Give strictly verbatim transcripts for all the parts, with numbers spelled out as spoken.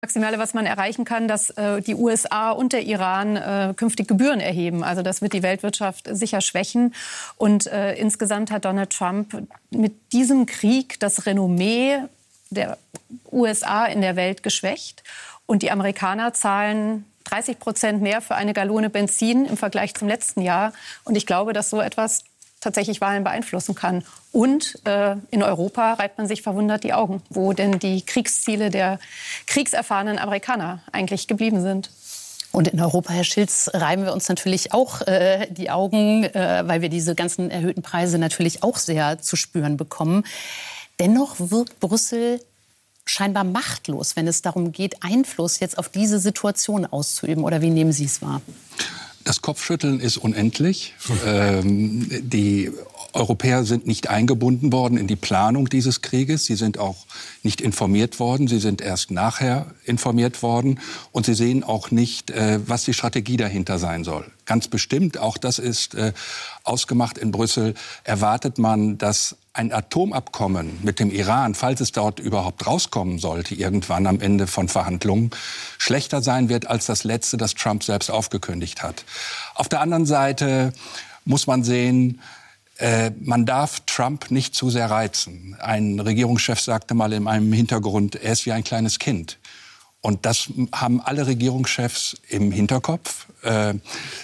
Maximale, was man erreichen kann, dass äh, die U S A und der Iran äh, künftig Gebühren erheben. Also das wird die Weltwirtschaft sicher schwächen. Und äh, insgesamt hat Donald Trump mit diesem Krieg das Renommee der U S A in der Welt geschwächt. Und die Amerikaner zahlen dreißig Prozent mehr für eine Gallone Benzin im Vergleich zum letzten Jahr. Und ich glaube, dass so etwas tatsächlich Wahlen beeinflussen kann. Und äh, in Europa reibt man sich verwundert die Augen, wo denn die Kriegsziele der kriegserfahrenen Amerikaner eigentlich geblieben sind. Und in Europa, Herr Schiltz, reiben wir uns natürlich auch äh, die Augen, äh, weil wir diese ganzen erhöhten Preise natürlich auch sehr zu spüren bekommen. Dennoch wirkt Brüssel scheinbar machtlos, wenn es darum geht, Einfluss jetzt auf diese Situation auszuüben. Oder wie nehmen Sie es wahr? Das Kopfschütteln ist unendlich. ähm, die Europäer sind nicht eingebunden worden in die Planung dieses Krieges. Sie sind auch nicht informiert worden. Sie sind erst nachher informiert worden. Und sie sehen auch nicht, äh, was die Strategie dahinter sein soll. Ganz bestimmt, auch das ist äh, ausgemacht in Brüssel, erwartet man, dass ein Atomabkommen mit dem Iran, falls es dort überhaupt rauskommen sollte, irgendwann am Ende von Verhandlungen, schlechter sein wird als das letzte, das Trump selbst aufgekündigt hat. Auf der anderen Seite muss man sehen, äh, man darf Trump nicht zu sehr reizen. Ein Regierungschef sagte mal in einem Hintergrund, er ist wie ein kleines Kind. Und das haben alle Regierungschefs im Hinterkopf, äh,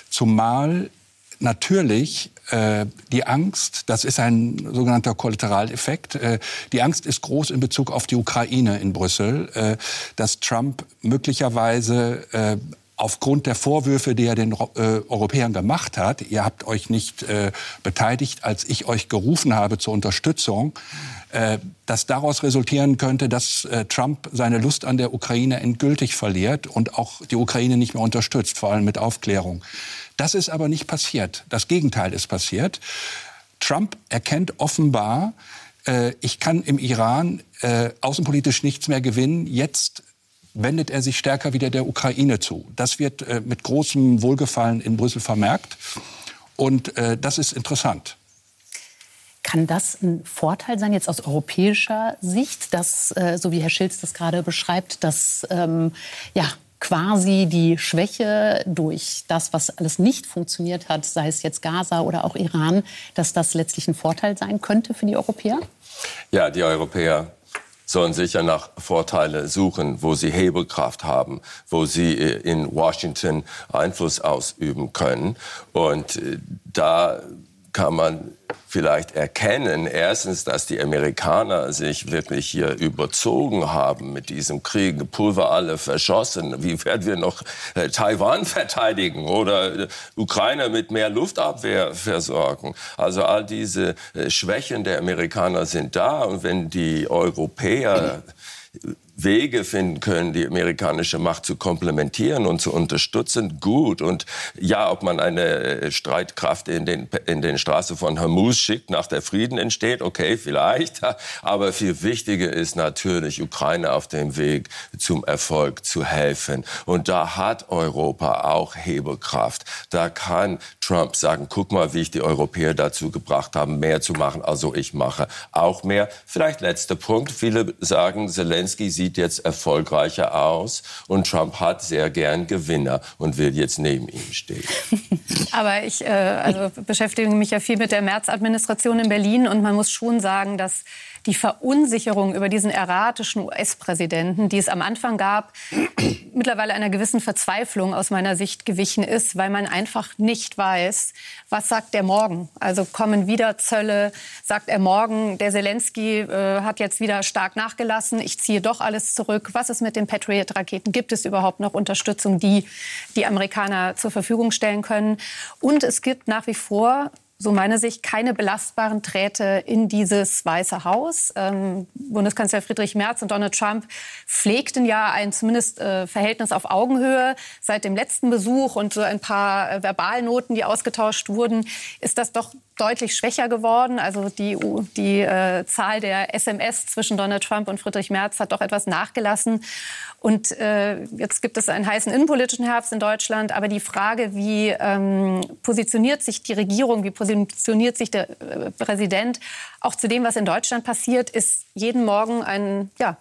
zumal natürlich äh, die Angst, das ist ein sogenannter Kollateraleffekt, äh, die Angst ist groß in Bezug auf die Ukraine in Brüssel, äh, dass Trump möglicherweise äh, aufgrund der Vorwürfe, die er den äh, Europäern gemacht hat, ihr habt euch nicht äh, beteiligt, als ich euch gerufen habe zur Unterstützung, äh, dass daraus resultieren könnte, dass äh, Trump seine Lust an der Ukraine endgültig verliert und auch die Ukraine nicht mehr unterstützt, vor allem mit Aufklärung. Das ist aber nicht passiert. Das Gegenteil ist passiert. Trump erkennt offenbar, äh, ich kann im Iran äh, außenpolitisch nichts mehr gewinnen. Jetzt wendet er sich stärker wieder der Ukraine zu. Das wird äh, mit großem Wohlgefallen in Brüssel vermerkt. Und äh, das ist interessant. Kann das ein Vorteil sein, jetzt aus europäischer Sicht, dass, äh, so wie Herr Schiltz das gerade beschreibt, dass ähm, ja, quasi die Schwäche durch das, was alles nicht funktioniert hat, sei es jetzt Gaza oder auch Iran, dass das letztlich ein Vorteil sein könnte für die Europäer? Ja, die Europäer sollen sicher nach Vorteile suchen, wo sie Hebelkraft haben, wo sie in Washington Einfluss ausüben können. Und da kann man vielleicht erkennen, erstens, dass die Amerikaner sich wirklich hier überzogen haben mit diesem Krieg, Pulver alle verschossen. Wie werden wir noch äh, Taiwan verteidigen oder äh, Ukraine mit mehr Luftabwehr versorgen? Also all diese äh, Schwächen der Amerikaner sind da. Und wenn die Europäer Wege finden können, die amerikanische Macht zu komplementieren und zu unterstützen, gut. Und ja, ob man eine Streitkraft in den, in den Straße von Hormuz schickt, nach der Frieden entsteht, okay, vielleicht. Aber viel wichtiger ist natürlich, Ukraine auf dem Weg zum Erfolg zu helfen. Und da hat Europa auch Hebelkraft. Da kann Trump sagen, guck mal, wie ich die Europäer dazu gebracht habe, mehr zu machen. Also ich mache auch mehr. Vielleicht letzter Punkt. Viele sagen, Zelensky sieht jetzt erfolgreicher aus und Trump hat sehr gern Gewinner und will jetzt neben ihm stehen. Aber ich äh, also beschäftige mich ja viel mit der Merz-Administration in Berlin und man muss schon sagen, dass die Verunsicherung über diesen erratischen U S-Präsidenten, die es am Anfang gab, mittlerweile einer gewissen Verzweiflung aus meiner Sicht gewichen ist, weil man einfach nicht weiß, was sagt der morgen. Also kommen wieder Zölle, sagt er morgen, der Zelensky äh, hat jetzt wieder stark nachgelassen, ich ziehe doch alles zurück. Was ist mit den Patriot-Raketen? Gibt es überhaupt noch Unterstützung, die die Amerikaner zur Verfügung stellen können? Und es gibt nach wie vor, so meine Sicht, keine belastbaren Drähte in dieses Weiße Haus. Ähm, Bundeskanzler Friedrich Merz und Donald Trump pflegten ja ein zumindest äh, Verhältnis auf Augenhöhe. Seit dem letzten Besuch und so ein paar äh, Verbalnoten, die ausgetauscht wurden, ist das doch deutlich schwächer geworden. Also die, die äh, Zahl der S M S zwischen Donald Trump und Friedrich Merz hat doch etwas nachgelassen. Und äh, jetzt gibt es einen heißen innenpolitischen Herbst in Deutschland. Aber die Frage, wie ähm, positioniert sich die Regierung, wie positioniert positioniert sich der äh, Präsident. Auch zu dem, was in Deutschland passiert, ist jeden Morgen ein, ja,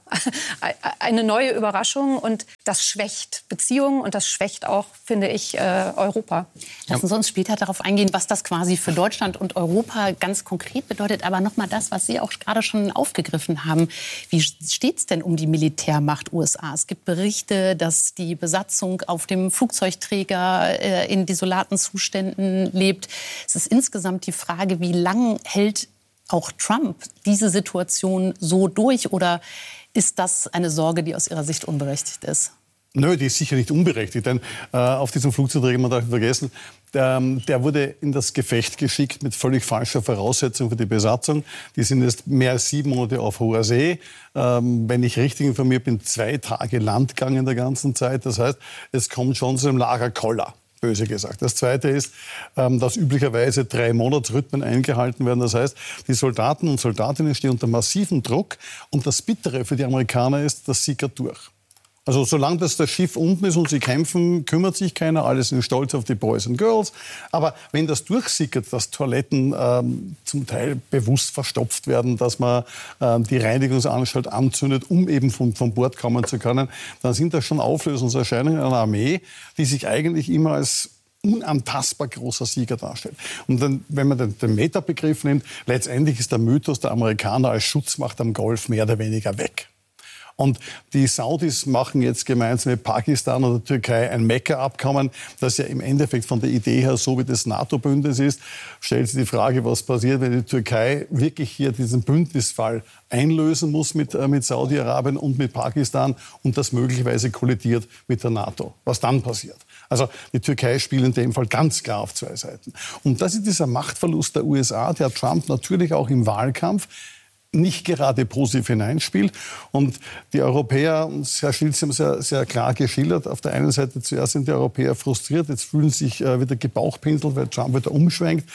eine neue Überraschung. Und das schwächt Beziehungen und das schwächt auch, finde ich, äh, Europa. Lassen Sie uns später darauf eingehen, was das quasi für Deutschland und Europa ganz konkret bedeutet. Aber noch mal das, was Sie auch gerade schon aufgegriffen haben. Wie steht es denn um die Militärmacht U S A? Es gibt Berichte, dass die Besatzung auf dem Flugzeugträger äh, in desolaten Zuständen lebt. Es ist insgesamt die Frage, wie lang hält auch Trump diese Situation so durch? Oder ist das eine Sorge, die aus Ihrer Sicht unberechtigt ist? Nö, die ist sicher nicht unberechtigt, denn äh, auf diesem Flugzeugträger, man darf nicht vergessen, der, der wurde in das Gefecht geschickt mit völlig falscher Voraussetzung für die Besatzung. Die sind jetzt mehr als sieben Monate auf hoher See. Ähm, wenn ich richtig informiert bin, zwei Tage Landgang in der ganzen Zeit. Das heißt, es kommt schon zu einem Lagerkoller. Böse gesagt. Das Zweite ist, dass üblicherweise drei Monatsrhythmen eingehalten werden. Das heißt, die Soldaten und Soldatinnen stehen unter massivem Druck. Und das Bittere für die Amerikaner ist, das sickert durch. Also solange das, das Schiff unten ist und sie kämpfen, kümmert sich keiner. Alle sind stolz auf die Boys and Girls. Aber wenn das durchsickert, dass Toiletten ähm, zum Teil bewusst verstopft werden, dass man ähm, die Reinigungsanstalt anzündet, um eben von, von Bord kommen zu können, dann sind das schon Auflösungserscheinungen einer Armee, die sich eigentlich immer als unantastbar großer Sieger darstellt. Und dann, wenn man den, den Metabegriff nimmt, letztendlich ist der Mythos der Amerikaner als Schutzmacht am Golf mehr oder weniger weg. Und die Saudis machen jetzt gemeinsam mit Pakistan und der Türkei ein Mekka-Abkommen, das ja im Endeffekt von der Idee her so wie das NATO-Bündnis ist. Stellt sich die Frage, was passiert, wenn die Türkei wirklich hier diesen Bündnisfall einlösen muss mit, äh, mit Saudi-Arabien und mit Pakistan und das möglicherweise kollidiert mit der NATO. Was dann passiert? Also die Türkei spielt in dem Fall ganz klar auf zwei Seiten. Und das ist dieser Machtverlust der U S A, der Trump natürlich auch im Wahlkampf nicht gerade positiv hineinspielt. Und die Europäer, Herr Schilz, haben sehr, sehr klar geschildert, auf der einen Seite zuerst sind die Europäer frustriert, jetzt fühlen sich äh, wieder gebauchpinselt, weil Trump wieder umschwenkt.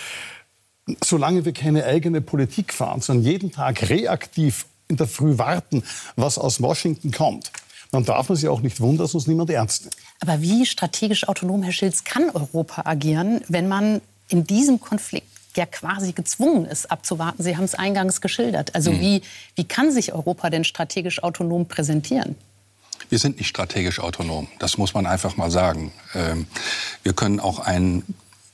Solange wir keine eigene Politik fahren, sondern jeden Tag reaktiv in der Früh warten, was aus Washington kommt, dann darf man sich auch nicht wundern, dass uns niemand ernst nimmt. Aber wie strategisch autonom, Herr Schilz, kann Europa agieren, wenn man in diesem Konflikt ja quasi gezwungen ist, abzuwarten? Sie haben es eingangs geschildert. Also mhm. wie, wie kann sich Europa denn strategisch autonom präsentieren? Wir sind nicht strategisch autonom, das muss man einfach mal sagen. Ähm, wir können auch einen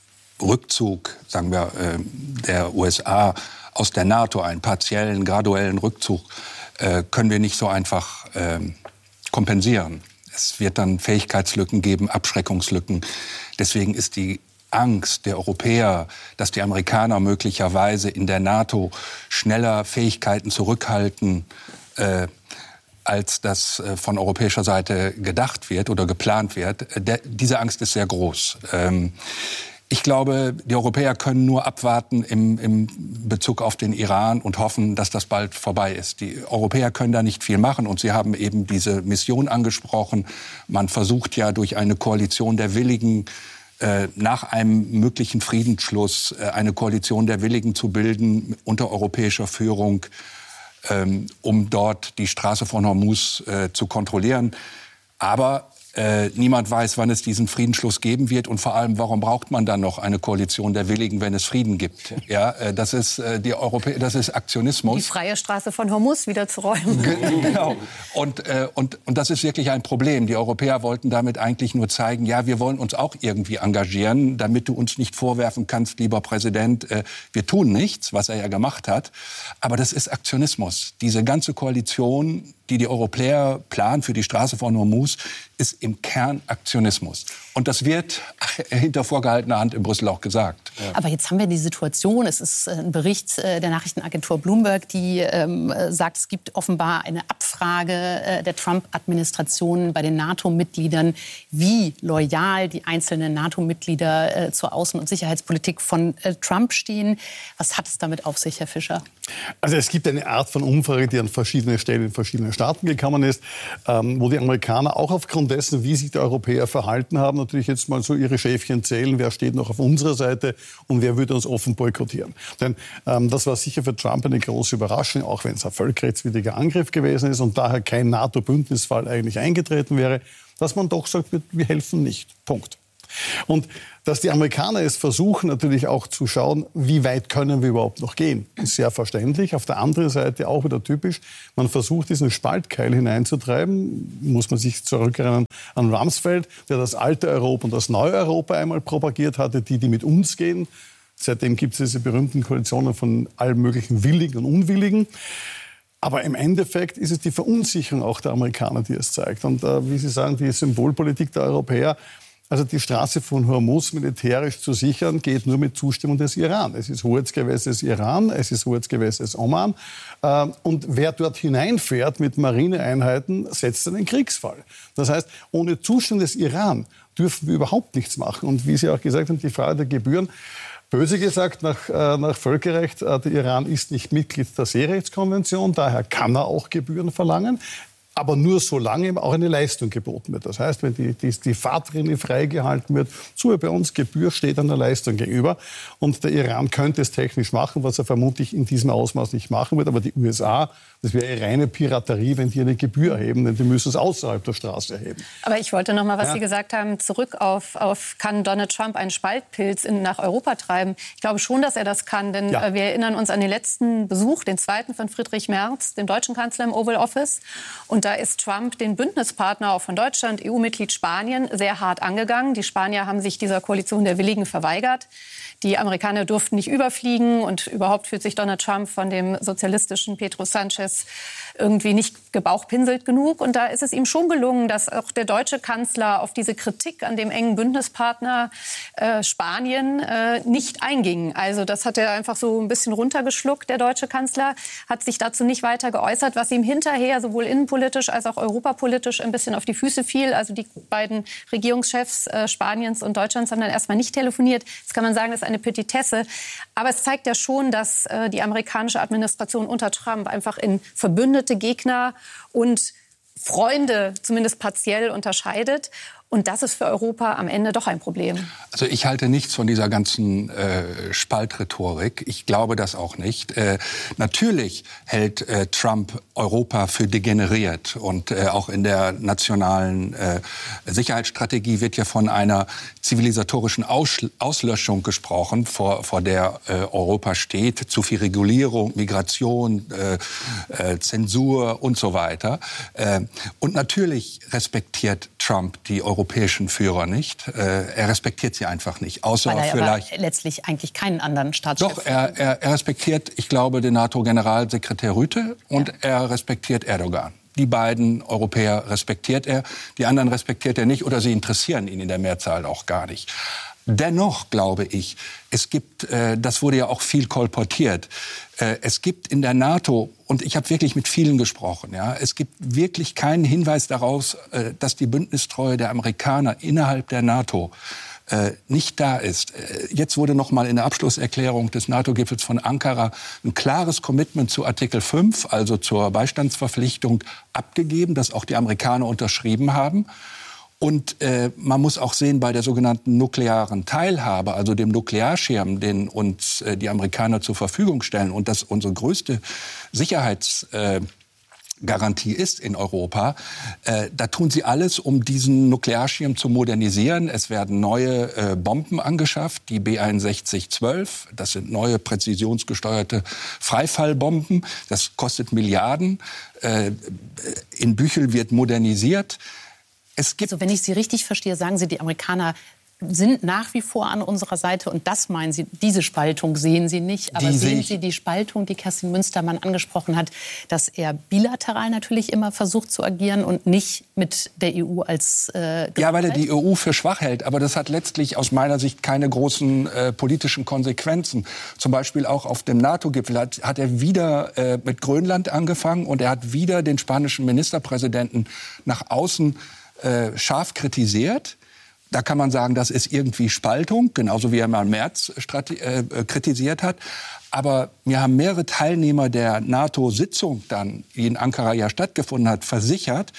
Rückzug, sagen wir, äh, der U S A aus der NATO, einen partiellen, graduellen Rückzug, äh, können wir nicht so einfach äh, kompensieren. Es wird dann Fähigkeitslücken geben, Abschreckungslücken. Deswegen ist die Angst der Europäer, dass die Amerikaner möglicherweise in der NATO schneller Fähigkeiten zurückhalten, äh, als das äh, von europäischer Seite gedacht wird oder geplant wird. Der, diese Angst ist sehr groß. Ähm, ich glaube, die Europäer können nur abwarten im, im Bezug auf den Iran und hoffen, dass das bald vorbei ist. Die Europäer können da nicht viel machen und Sie haben eben diese Mission angesprochen. Man versucht ja durch eine Koalition der Willigen, nach einem möglichen Friedensschluss eine Koalition der Willigen zu bilden unter europäischer Führung, um dort die Straße von Hormuz zu kontrollieren. Aber äh, niemand weiß, wann es diesen Friedensschluss geben wird und vor allem, warum braucht man dann noch eine Koalition der Willigen, wenn es Frieden gibt? Ja, äh, das ist äh, die Europä das ist Aktionismus. Die freie Straße von Hormuz wieder zu räumen. Genau. Und, äh, und, und das ist wirklich ein Problem. Die Europäer wollten damit eigentlich nur zeigen, ja, wir wollen uns auch irgendwie engagieren, damit du uns nicht vorwerfen kannst, lieber Präsident, äh, wir tun nichts, was er ja gemacht hat. Aber das ist Aktionismus. Diese ganze Koalition, die die Europäer planen für die Straße von Hormuz, ist im Kern Aktionismus. Und das wird hinter vorgehaltener Hand in Brüssel auch gesagt. Ja. Aber jetzt haben wir die Situation, es ist ein Bericht der Nachrichtenagentur Bloomberg, die ähm, sagt, es gibt offenbar eine Abfrage äh, der Trump-Administration bei den NATO-Mitgliedern, wie loyal die einzelnen NATO-Mitglieder äh, zur Außen- und Sicherheitspolitik von äh, Trump stehen. Was hat es damit auf sich, Herr Fischer? Also es gibt eine Art von Umfrage, die an verschiedenen Stellen in verschiedenen Staaten gekommen ist, ähm, wo die Amerikaner auch aufgrund dessen, wie sich die Europäer verhalten haben, natürlich jetzt mal so ihre Schäfchen zählen, wer steht noch auf unserer Seite und wer würde uns offen boykottieren. Denn ähm, das war sicher für Trump eine große Überraschung, auch wenn es ein völkerrechtswidriger Angriff gewesen ist und daher kein NATO-Bündnisfall eigentlich eingetreten wäre, dass man doch sagt, wir, wir helfen nicht. Punkt. Und dass die Amerikaner es versuchen, natürlich auch zu schauen, wie weit können wir überhaupt noch gehen, ist sehr verständlich. Auf der anderen Seite auch wieder typisch, man versucht, diesen Spaltkeil hineinzutreiben. Muss man sich zurückerinnern an Rumsfeld, der das alte Europa und das neue Europa einmal propagiert hatte, die, die mit uns gehen. Seitdem gibt es diese berühmten Koalitionen von allen möglichen Willigen und Unwilligen. Aber im Endeffekt ist es die Verunsicherung auch der Amerikaner, die es zeigt. Und äh, wie Sie sagen, die Symbolpolitik der Europäer, also die Straße von Hormuz militärisch zu sichern, geht nur mit Zustimmung des Iran. Es ist Hoheitsgewässer Iran, es ist Hoheitsgewässer Oman. Ähm, und wer dort hineinfährt mit Marineeinheiten, setzt einen Kriegsfall. Das heißt, ohne Zustimmung des Iran dürfen wir überhaupt nichts machen. Und wie Sie auch gesagt haben, die Frage der Gebühren, böse gesagt, nach, äh, nach Völkerrecht, äh, der Iran ist nicht Mitglied der Seerechtskonvention, daher kann er auch Gebühren verlangen. Aber nur solange ihm auch eine Leistung geboten wird. Das heißt, wenn die, die, die Fahrtrinne freigehalten wird, so wie bei uns, Gebühr steht einer Leistung gegenüber. Und der Iran könnte es technisch machen, was er vermutlich in diesem Ausmaß nicht machen wird. Aber die U S A, das wäre reine Piraterie, wenn die eine Gebühr erheben, denn die müssen es außerhalb der Straße erheben. Aber ich wollte noch mal, was ja. Sie gesagt haben, zurück auf, auf kann Donald Trump einen Spaltpilz in, nach Europa treiben. Ich glaube schon, dass er das kann, denn ja. wir erinnern uns an den letzten Besuch, den zweiten von Friedrich Merz, dem deutschen Kanzler im Oval Office. Und da ist Trump den Bündnispartner auch von Deutschland, E U-Mitglied Spanien, sehr hart angegangen. Die Spanier haben sich dieser Koalition der Willigen verweigert. Die Amerikaner durften nicht überfliegen und überhaupt fühlt sich Donald Trump von dem sozialistischen Pedro Sanchez irgendwie nicht gebauchpinselt genug. Und da ist es ihm schon gelungen, dass auch der deutsche Kanzler auf diese Kritik an dem engen Bündnispartner äh, Spanien äh, nicht einging. Also das hat er einfach so ein bisschen runtergeschluckt, der deutsche Kanzler, hat sich dazu nicht weiter geäußert, was ihm hinterher sowohl innenpolitisch als auch europapolitisch ein bisschen auf die Füße fiel. Also die beiden Regierungschefs äh, Spaniens und Deutschlands haben dann erstmal nicht telefoniert. Das kann man sagen, das ist eine Petitesse. Aber es zeigt ja schon, dass äh, die amerikanische Administration unter Trump einfach in verbündete Gegner und Freunde zumindest partiell unterscheidet. Und das ist für Europa am Ende doch ein Problem. Also ich halte nichts von dieser ganzen äh, Spaltrhetorik. Ich glaube das auch nicht. Äh, natürlich hält äh, Trump Europa für degeneriert. Und äh, auch in der nationalen äh, Sicherheitsstrategie wird ja von einer zivilisatorischen Ausl- Auslöschung gesprochen, vor, vor der äh, Europa steht. Zu viel Regulierung, Migration, äh, äh, Zensur und so weiter. Äh, und natürlich respektiert Trump die europäischen Führer nicht. Äh, er respektiert sie einfach nicht. Außer Weil er vielleicht aber letztlich eigentlich keinen anderen Staatschef. Doch, er, er, er respektiert, ich glaube, den NATO-Generalsekretär Rüte und ja. er respektiert Erdogan. Die beiden Europäer respektiert er, die anderen respektiert er nicht oder sie interessieren ihn in der Mehrzahl auch gar nicht. Dennoch glaube ich, es gibt, äh, das wurde ja auch viel kolportiert, äh, es gibt in der NATO, und ich habe wirklich mit vielen gesprochen, ja, es gibt wirklich keinen Hinweis darauf, äh, dass die Bündnistreue der Amerikaner innerhalb der NATO äh, nicht da ist. Äh, jetzt wurde noch mal in der Abschlusserklärung des NATO-Gipfels von Ankara ein klares Commitment zu Artikel fünf, also zur Beistandsverpflichtung, abgegeben, das auch die Amerikaner unterschrieben haben. Und äh, man muss auch sehen, bei der sogenannten nuklearen Teilhabe, also dem Nuklearschirm, den uns äh, die Amerikaner zur Verfügung stellen und das unsere größte Sicherheitsgarantie äh, ist in Europa, äh, da tun sie alles, um diesen Nuklearschirm zu modernisieren. Es werden neue äh, Bomben angeschafft, die B einundsechzig zwölf. Das sind neue präzisionsgesteuerte Freifallbomben. Das kostet Milliarden. Äh, in Büchel wird modernisiert. Es gibt also wenn ich Sie richtig verstehe, sagen Sie, die Amerikaner sind nach wie vor an unserer Seite. Und das meinen Sie, diese Spaltung sehen Sie nicht. Aber die sehen Sie die Spaltung, die Kerstin Münstermann angesprochen hat, dass er bilateral natürlich immer versucht zu agieren und nicht mit der E U als äh, Ja, weil er die E U für schwach hält. Aber das hat letztlich aus meiner Sicht keine großen äh, politischen Konsequenzen. Zum Beispiel auch auf dem NATO-Gipfel hat, hat er wieder äh, mit Grönland angefangen. Und er hat wieder den spanischen Ministerpräsidenten nach außen äh, scharf kritisiert. Da kann man sagen, das ist irgendwie Spaltung, genauso wie er mal Merz äh, kritisiert hat. Aber mir haben mehrere Teilnehmer der NATO-Sitzung dann, die in Ankara ja stattgefunden hat, versichert,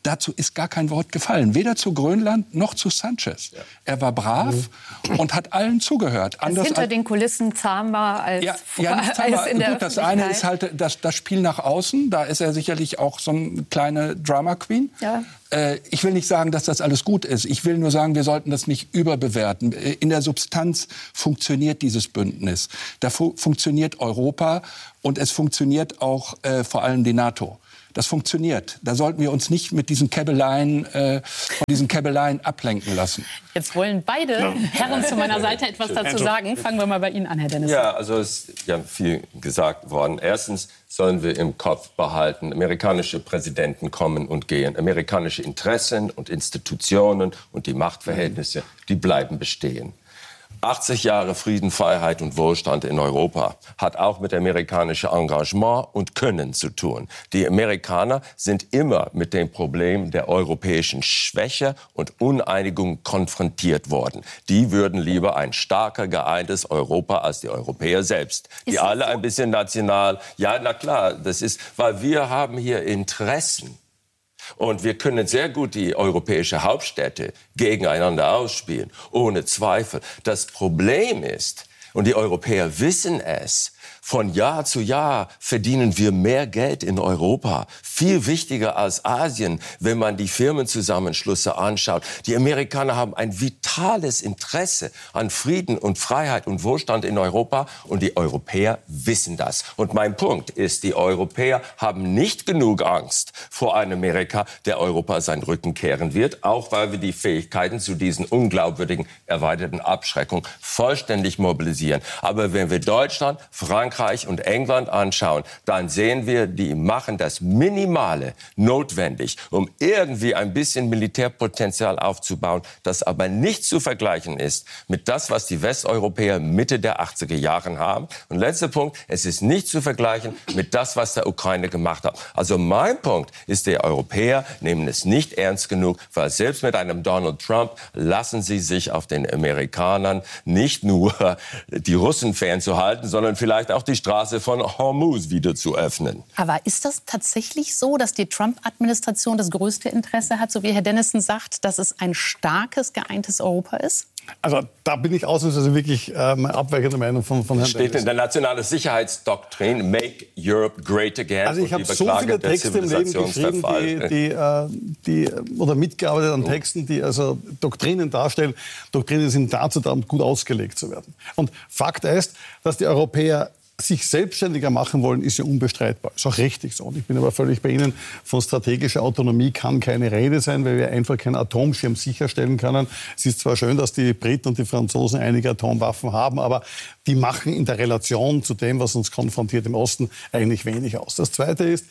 dazu ist gar kein Wort gefallen. Weder zu Grönland noch zu Sanchez. Ja. Er war brav mhm. und hat allen zugehört. Das hinter als, den Kulissen zahm war als, ja, ja, nicht zahm, als in der Gut, das eine ist halt das, das Spiel nach außen. Da ist er sicherlich auch so eine kleine Drama Queen. Ja. Äh, ich will nicht sagen, dass das alles gut ist. Ich will nur sagen, wir sollten das nicht überbewerten. In der Substanz funktioniert dieses Bündnis. Da fu- funktioniert Europa und es funktioniert auch äh, vor allem die NATO. Das funktioniert. Da sollten wir uns nicht mit diesen Käbeleien, äh, von diesen Käbeleien ablenken lassen. Jetzt wollen beide Herren zu meiner Seite etwas dazu sagen. Fangen wir mal bei Ihnen an, Herr Dennis. Ja, also es ist ja viel gesagt worden. Erstens sollen wir im Kopf behalten, amerikanische Präsidenten kommen und gehen. Amerikanische Interessen und Institutionen und die Machtverhältnisse, die bleiben bestehen. achtzig Jahre Frieden, Freiheit und Wohlstand in Europa hat auch mit amerikanischem Engagement und Können zu tun. Die Amerikaner sind immer mit dem Problem der europäischen Schwäche und Uneinigung konfrontiert worden. Die würden lieber ein starker, geeintes Europa als die Europäer selbst. Die alle ein bisschen national. Ja, na klar, das ist, weil wir haben hier Interessen. Und wir können sehr gut die europäischen Hauptstädte gegeneinander ausspielen, ohne Zweifel. Das Problem ist, und die Europäer wissen es, von Jahr zu Jahr verdienen wir mehr Geld in Europa. Viel wichtiger als Asien, wenn man die Firmenzusammenschlüsse anschaut. Die Amerikaner haben ein vitales Interesse an Frieden und Freiheit und Wohlstand in Europa. Und die Europäer wissen das. Und mein Punkt ist, die Europäer haben nicht genug Angst vor einem Amerika, der Europa seinen Rücken kehren wird. Auch weil wir die Fähigkeiten zu diesen unglaubwürdigen erweiterten Abschreckung vollständig mobilisieren. Aber wenn wir Deutschland, Frankreich und England anschauen, dann sehen wir, die machen das Minimale notwendig, um irgendwie ein bisschen Militärpotenzial aufzubauen, das aber nicht zu vergleichen ist mit das, was die Westeuropäer Mitte der achtziger Jahre haben. Und letzter Punkt, es ist nicht zu vergleichen mit das, was der Ukraine gemacht hat. Also mein Punkt ist, die Europäer nehmen es nicht ernst genug, weil selbst mit einem Donald Trump lassen sie sich auf den Amerikanern nicht nur die Russen fernzuhalten, sondern vielleicht auch die Straße von Hormuz wieder zu öffnen. Aber ist das tatsächlich so, dass die Trump-Administration das größte Interesse hat, so wie Herr Dennison sagt, dass es ein starkes, geeintes Europa ist? Also da bin ich ausnahmsweise wirklich ähm, abweichende Meinung von, von Herrn Steht Dennis. in der nationalen Sicherheitsdoktrin, Make Europe Great Again. Also ich habe so viele Texte im Leben geschrieben, die, die, äh, die, oder mitgearbeitet an Texten, die also Doktrinen darstellen. Doktrinen sind dazu da, um gut ausgelegt zu werden. Und Fakt ist, dass die Europäer sich selbstständiger machen wollen, ist ja unbestreitbar. Ist auch richtig so. Und ich bin aber völlig bei Ihnen, von strategischer Autonomie kann keine Rede sein, weil wir einfach keinen Atomschirm sicherstellen können. Es ist zwar schön, dass die Briten und die Franzosen einige Atomwaffen haben, aber die machen in der Relation zu dem, was uns konfrontiert im Osten, eigentlich wenig aus. Das Zweite ist,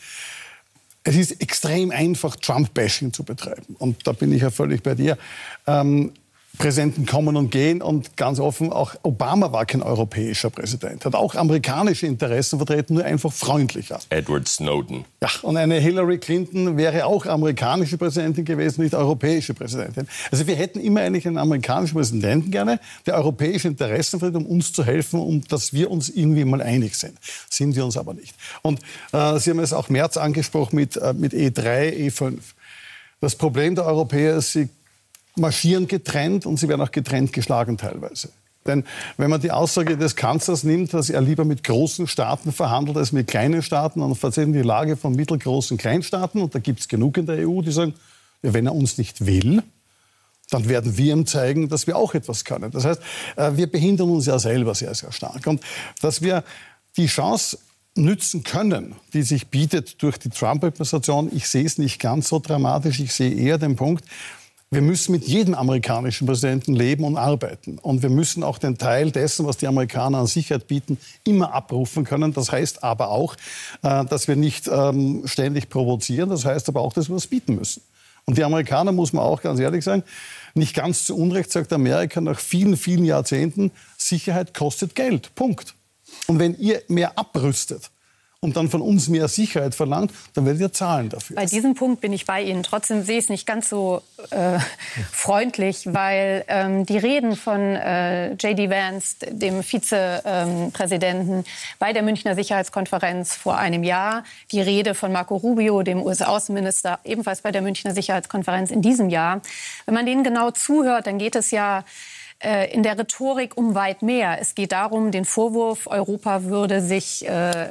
es ist extrem einfach, Trump-Bashing zu betreiben. Und da bin ich ja völlig bei dir. Ähm, Präsidenten kommen und gehen und ganz offen, auch Obama war kein europäischer Präsident, hat auch amerikanische Interessen vertreten, nur einfach freundlicher. Edward Snowden. Ja, und eine Hillary Clinton wäre auch amerikanische Präsidentin gewesen, nicht europäische Präsidentin. Also wir hätten immer eigentlich einen amerikanischen Präsidenten gerne, der europäische Interessen vertritt, um uns zu helfen, um dass wir uns irgendwie mal einig sind. Sind wir uns aber nicht. Und äh, Sie haben es auch März angesprochen mit, äh, mit E drei, E fünf. Das Problem der Europäer ist, sie marschieren getrennt und sie werden auch getrennt geschlagen teilweise. Denn wenn man die Aussage des Kanzlers nimmt, dass er lieber mit großen Staaten verhandelt als mit kleinen Staaten, dann vertreten die Lage von mittelgroßen Kleinstaaten, und da gibt es genug in der E U, die sagen, ja, wenn er uns nicht will, dann werden wir ihm zeigen, dass wir auch etwas können. Das heißt, wir behindern uns ja selber sehr, sehr stark. Und dass wir die Chance nützen können, die sich bietet durch die Trump-Administration, ich sehe es nicht ganz so dramatisch, ich sehe eher den Punkt, wir müssen mit jedem amerikanischen Präsidenten leben und arbeiten. Und wir müssen auch den Teil dessen, was die Amerikaner an Sicherheit bieten, immer abrufen können. Das heißt aber auch, dass wir nicht ständig provozieren. Das heißt aber auch, dass wir was bieten müssen. Und die Amerikaner, muss man auch ganz ehrlich sagen, nicht ganz zu Unrecht sagt Amerika nach vielen, vielen Jahrzehnten, Sicherheit kostet Geld. Punkt. Und wenn ihr mehr abrüstet und dann von uns mehr Sicherheit verlangt, dann werdet ihr zahlen dafür. Bei diesem Punkt bin ich bei Ihnen. Trotzdem sehe ich es nicht ganz so äh, freundlich, weil ähm, die Reden von äh, J D Vance, dem Vizepräsidenten, ähm, bei der Münchner Sicherheitskonferenz vor einem Jahr, die Rede von Marco Rubio, dem U S-Außenminister, ebenfalls bei der Münchner Sicherheitskonferenz in diesem Jahr. Wenn man denen genau zuhört, dann geht es ja in der Rhetorik um weit mehr. Es geht darum, den Vorwurf, Europa würde sich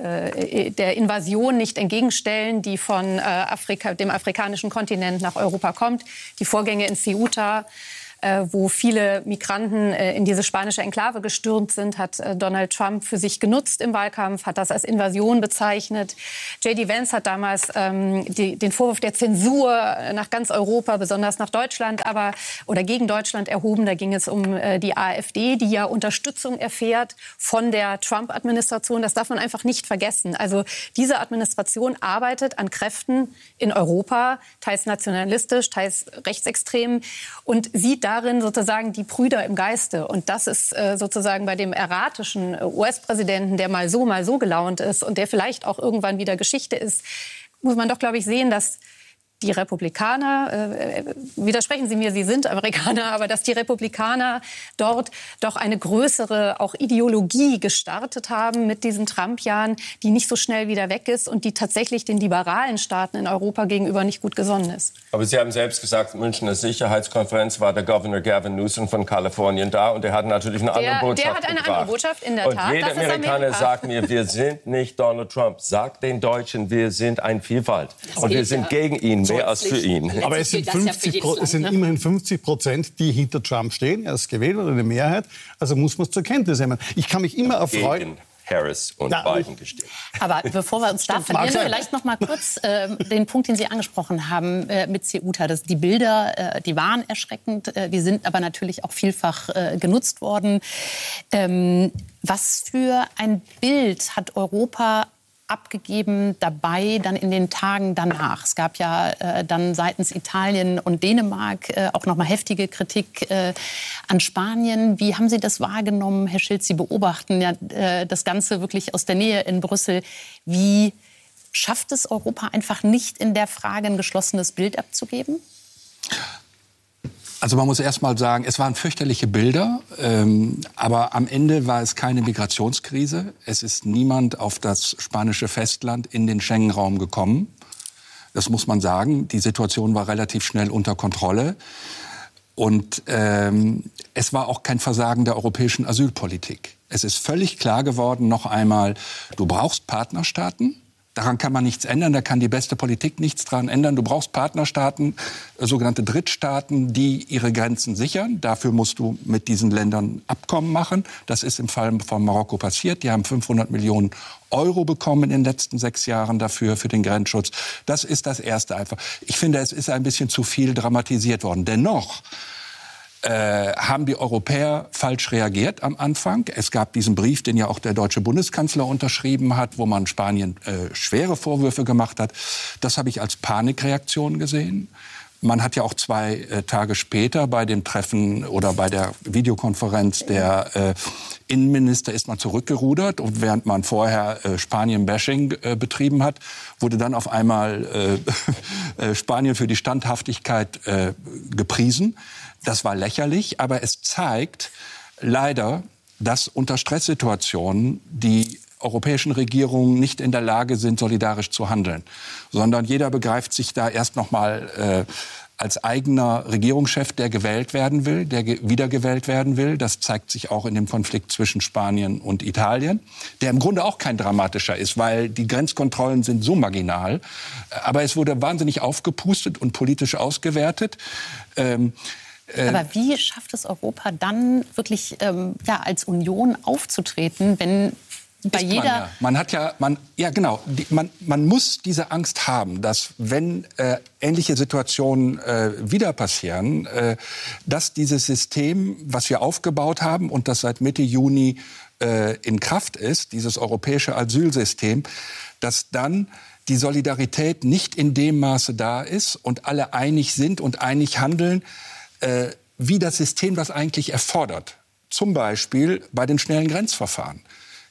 äh, der Invasion nicht entgegenstellen, die von äh, Afrika, dem afrikanischen Kontinent nach Europa kommt. Die Vorgänge in Ceuta, äh, wo viele Migranten äh, in diese spanische Enklave gestürmt sind, hat äh, Donald Trump für sich genutzt im Wahlkampf, hat das als Invasion bezeichnet. J D Vance hat damals ähm, die, den Vorwurf der Zensur nach ganz Europa, besonders nach Deutschland, aber oder gegen Deutschland erhoben. Da ging es um äh, die AfD, die ja Unterstützung erfährt von der Trump-Administration. Das darf man einfach nicht vergessen. Also diese Administration arbeitet an Kräften in Europa, teils nationalistisch, teils rechtsextrem, und sieht darin sozusagen die Brüder im Geiste. Und das ist äh, sozusagen bei dem erratischen U S-Präsidenten, der mal so, mal so gelaunt ist und der vielleicht auch irgendwann wieder Geschichte ist, muss man doch, glaube ich, sehen, dass die Republikaner, äh, widersprechen Sie mir, Sie sind Amerikaner, aber dass die Republikaner dort doch eine größere auch Ideologie gestartet haben mit diesen Trump-Jahren, die nicht so schnell wieder weg ist und die tatsächlich den liberalen Staaten in Europa gegenüber nicht gut gesonnen ist. Aber Sie haben selbst gesagt, Münchner Sicherheitskonferenz war der Governor Gavin Newsom von Kalifornien da und der hat natürlich eine der, andere Botschaft Der hat eine gebracht. andere Botschaft, in der und Tat. Jeder das ist Amerikaner Amerika. sagt mir, wir sind nicht Donald Trump. Sagt den Deutschen, wir sind ein Vielfalt. Das und wir gilt sind ja gegen ihn, mehr als für ihn. Aber es sind, fünfzig, Land, es sind ne? immerhin fünfzig Prozent, die hinter Trump stehen. Er ist gewählt oder eine Mehrheit. Also muss man es zur Kenntnis nehmen. Ich kann mich immer erfreuen. Gegen Harris und Na, Biden gestimmt. Aber bevor wir uns da verlieren, sein. vielleicht noch mal kurz äh, den Punkt, den Sie angesprochen haben äh, mit Ceuta. Das, die Bilder, äh, die waren erschreckend, äh, die sind aber natürlich auch vielfach äh, genutzt worden. Ähm, was für ein Bild hat Europa abgegeben dabei dann in den Tagen danach? Es gab ja äh, dann seitens Italien und Dänemark äh, auch noch mal heftige Kritik äh, an Spanien. Wie haben Sie das wahrgenommen, Herr Schiltz? Sie beobachten ja äh, das Ganze wirklich aus der Nähe in Brüssel. Wie schafft es Europa einfach nicht, in der Frage ein geschlossenes Bild abzugeben? Also man muss erst mal sagen, es waren fürchterliche Bilder, ähm, aber am Ende war es keine Migrationskrise. Es ist niemand auf das spanische Festland in den Schengen-Raum gekommen. Das muss man sagen. Die Situation war relativ schnell unter Kontrolle. Und ähm, es war auch kein Versagen der europäischen Asylpolitik. Es ist völlig klar geworden, noch einmal, du brauchst Partnerstaaten. Daran kann man nichts ändern, da kann die beste Politik nichts dran ändern. Du brauchst Partnerstaaten, sogenannte Drittstaaten, die ihre Grenzen sichern. Dafür musst du mit diesen Ländern Abkommen machen. Das ist im Fall von Marokko passiert. Die haben fünfhundert Millionen Euro bekommen in den letzten sechs Jahren dafür, für den Grenzschutz. Das ist das Erste einfach. Ich finde, es ist ein bisschen zu viel dramatisiert worden. Dennoch Äh, haben die Europäer falsch reagiert am Anfang. Es gab diesen Brief, den ja auch der deutsche Bundeskanzler unterschrieben hat, wo man Spanien äh, schwere Vorwürfe gemacht hat. Das habe ich als Panikreaktion gesehen. Man hat ja auch zwei äh, Tage später bei dem Treffen oder bei der Videokonferenz der äh, Innenminister ist man zurückgerudert. Und während man vorher äh, Spanien-Bashing äh, betrieben hat, wurde dann auf einmal äh, äh, Spanien für die Standhaftigkeit äh, gepriesen. Das war lächerlich, aber es zeigt leider, dass unter Stresssituationen die europäischen Regierungen nicht in der Lage sind, solidarisch zu handeln, sondern jeder begreift sich da erst noch mal äh, als eigener Regierungschef, der gewählt werden will, der ge- wiedergewählt werden will. Das zeigt sich auch in dem Konflikt zwischen Spanien und Italien, der im Grunde auch kein dramatischer ist, weil die Grenzkontrollen sind so marginal. Aber es wurde wahnsinnig aufgepustet und politisch ausgewertet. Ähm, Aber wie schafft es Europa dann wirklich ähm, ja, als Union aufzutreten, wenn bei Ist jeder... Man, ja. man hat ja, man, ja genau, die, man, man muss diese Angst haben, dass wenn äh, ähnliche Situationen äh, wieder passieren, äh, dass dieses System, was wir aufgebaut haben und das seit Mitte Juni äh, in Kraft ist, dieses europäische Asylsystem, dass dann die Solidarität nicht in dem Maße da ist und alle einig sind und einig handeln, äh, wie das System das eigentlich erfordert. Zum Beispiel bei den schnellen Grenzverfahren.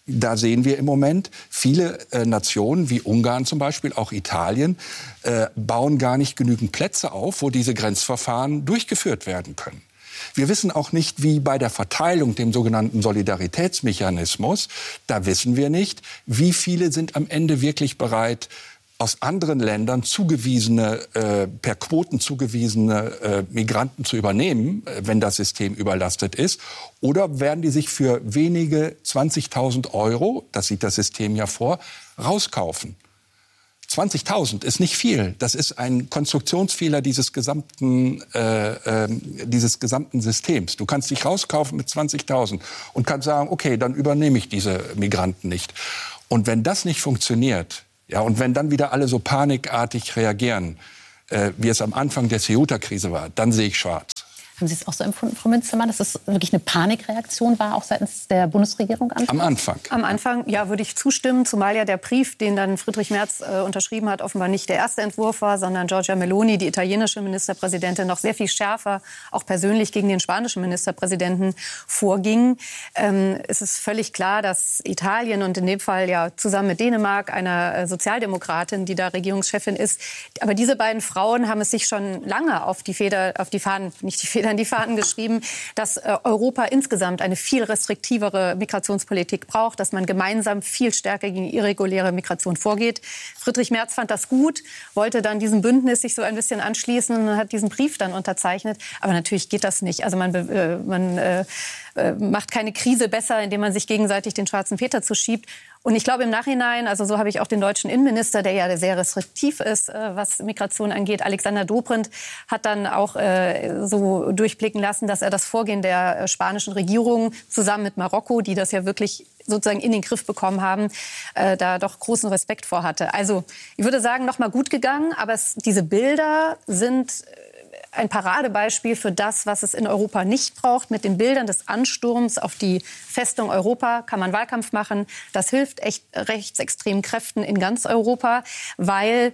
Da sehen wir im Moment, viele äh, Nationen wie Ungarn zum Beispiel, auch Italien, äh, bauen gar nicht genügend Plätze auf, wo diese Grenzverfahren durchgeführt werden können. Wir wissen auch nicht, wie bei der Verteilung, dem sogenannten Solidaritätsmechanismus, da wissen wir nicht, wie viele sind am Ende wirklich bereit, aus anderen Ländern zugewiesene, äh, per Quoten zugewiesene äh, Migranten zu übernehmen, äh, wenn das System überlastet ist? Oder werden die sich für wenige zwanzigtausend Euro, das sieht das System ja vor, rauskaufen? zwanzigtausend ist nicht viel. Das ist ein Konstruktionsfehler dieses gesamten, äh, äh, dieses gesamten Systems. Du kannst dich rauskaufen mit zwanzigtausend und kannst sagen, okay, dann übernehme ich diese Migranten nicht. Und wenn das nicht funktioniert, ja, und wenn dann wieder alle so panikartig reagieren, äh, wie es am Anfang der Ceuta-Krise war, dann sehe ich schwarz. Haben Sie es auch so empfunden, Frau Münstermann, dass es wirklich eine Panikreaktion war, auch seitens der Bundesregierung? Anfangs? Am Anfang. Am Anfang, ja, würde ich zustimmen, zumal ja der Brief, den dann Friedrich Merz äh, unterschrieben hat, offenbar nicht der erste Entwurf war, sondern Giorgia Meloni, die italienische Ministerpräsidentin, noch sehr viel schärfer, auch persönlich gegen den spanischen Ministerpräsidenten vorging. Ähm, es ist völlig klar, dass Italien und in dem Fall ja zusammen mit Dänemark, einer äh, Sozialdemokratin, die da Regierungschefin ist, aber diese beiden Frauen haben es sich schon lange auf die Feder, auf die Fahnen, nicht die Feder, an die Fahnen geschrieben, dass äh, Europa insgesamt eine viel restriktivere Migrationspolitik braucht, dass man gemeinsam viel stärker gegen irreguläre Migration vorgeht. Friedrich Merz fand das gut, wollte dann diesem Bündnis sich so ein bisschen anschließen und hat diesen Brief dann unterzeichnet. Aber natürlich geht das nicht. Also man, äh, man äh, macht keine Krise besser, indem man sich gegenseitig den schwarzen Peter zuschiebt. Und ich glaube im Nachhinein, also so habe ich auch den deutschen Innenminister, der ja sehr restriktiv ist, äh, was Migration angeht, Alexander Dobrindt, hat dann auch äh, so durchblicken lassen, dass er das Vorgehen der äh, spanischen Regierung zusammen mit Marokko, die das ja wirklich sozusagen in den Griff bekommen haben, äh, da doch großen Respekt vor hatte. Also ich würde sagen, noch mal gut gegangen, aber es, diese Bilder sind ein Paradebeispiel für das, was es in Europa nicht braucht. Mit den Bildern des Ansturms auf die Festung Europa kann man Wahlkampf machen. Das hilft echt rechtsextremen Kräften in ganz Europa, weil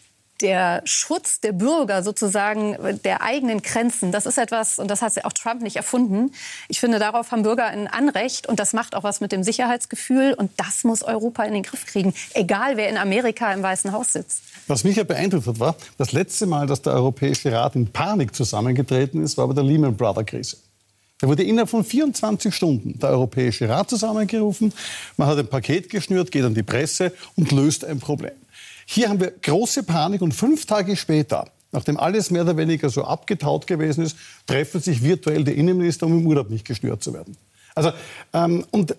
der Schutz der Bürger sozusagen der eigenen Grenzen, das ist etwas, und das hat auch Trump nicht erfunden. Ich finde, darauf haben Bürger ein Anrecht und das macht auch was mit dem Sicherheitsgefühl und das muss Europa in den Griff kriegen, egal wer in Amerika im Weißen Haus sitzt. Was mich ja beeindruckt hat, war, das letzte Mal, dass der Europäische Rat in Panik zusammengetreten ist, war bei der Lehman Brothers Krise. Da wurde innerhalb von vierundzwanzig Stunden der Europäische Rat zusammengerufen, man hat ein Paket geschnürt, geht an die Presse und löst ein Problem. Hier haben wir große Panik und fünf Tage später, nachdem alles mehr oder weniger so abgetaut gewesen ist, treffen sich virtuell die Innenminister, um im Urlaub nicht gestört zu werden. Also, ähm, und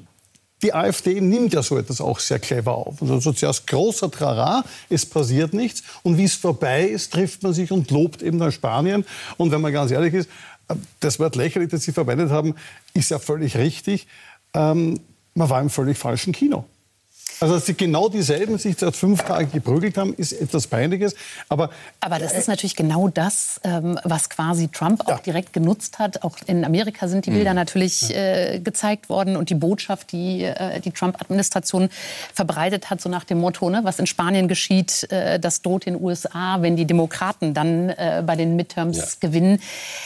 die AfD nimmt ja so etwas auch sehr clever auf. Also zuerst großer Trara, es passiert nichts und wie es vorbei ist, trifft man sich und lobt eben dann Spanien. Und wenn man ganz ehrlich ist, das Wort lächerlich, das Sie verwendet haben, ist ja völlig richtig. Ähm, man war im völlig falschen Kino. Also, dass sie genau dieselben sich seit fünf Tagen geprügelt haben, ist etwas Peinliches. Aber, Aber das ist natürlich genau das, ähm, was quasi Trump auch ja. direkt genutzt hat. Auch in Amerika sind die Bilder mhm. natürlich äh, gezeigt worden. Und die Botschaft, die äh, die Trump-Administration verbreitet hat, so nach dem Motto, ne, was in Spanien geschieht, äh, das droht den U S A, wenn die Demokraten dann äh, bei den Midterms ja. gewinnen.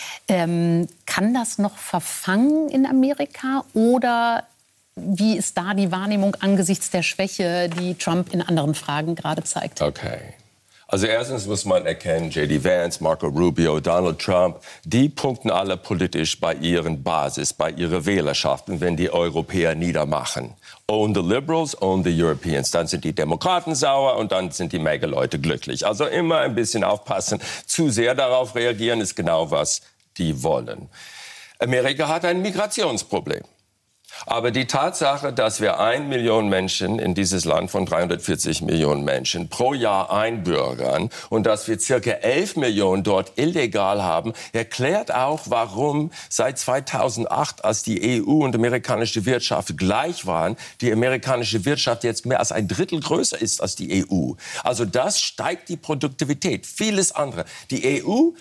Ähm, kann das noch verfangen in Amerika oder wie ist da die Wahrnehmung angesichts der Schwäche, die Trump in anderen Fragen gerade zeigt? Okay. Also erstens muss man erkennen, J D Vance, Marco Rubio, Donald Trump, die punkten alle politisch bei ihren Basis, bei ihrer Wählerschaften, wenn die Europäer niedermachen. Own the Liberals, own the Europeans. Dann sind die Demokraten sauer und dann sind die Mega-Leute glücklich. Also immer ein bisschen aufpassen. Zu sehr darauf reagieren ist genau, was die wollen. Amerika hat ein Migrationsproblem. Aber die Tatsache, dass wir ein Million Menschen in dieses Land von dreihundertvierzig Millionen Menschen pro Jahr einbürgern und dass wir circa elf Millionen dort illegal haben, erklärt auch, warum seit zweitausendacht, als die E U und amerikanische Wirtschaft gleich waren, die amerikanische Wirtschaft jetzt mehr als ein Drittel größer ist als die E U. Also das steigt die Produktivität. Vieles andere. Die E U,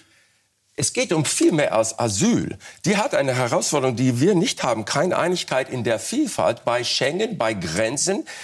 es geht um viel mehr als Asyl. Die hat eine Herausforderung, die wir nicht haben. Keine Einigkeit in der Vielfalt bei Schengen, bei Grenzen.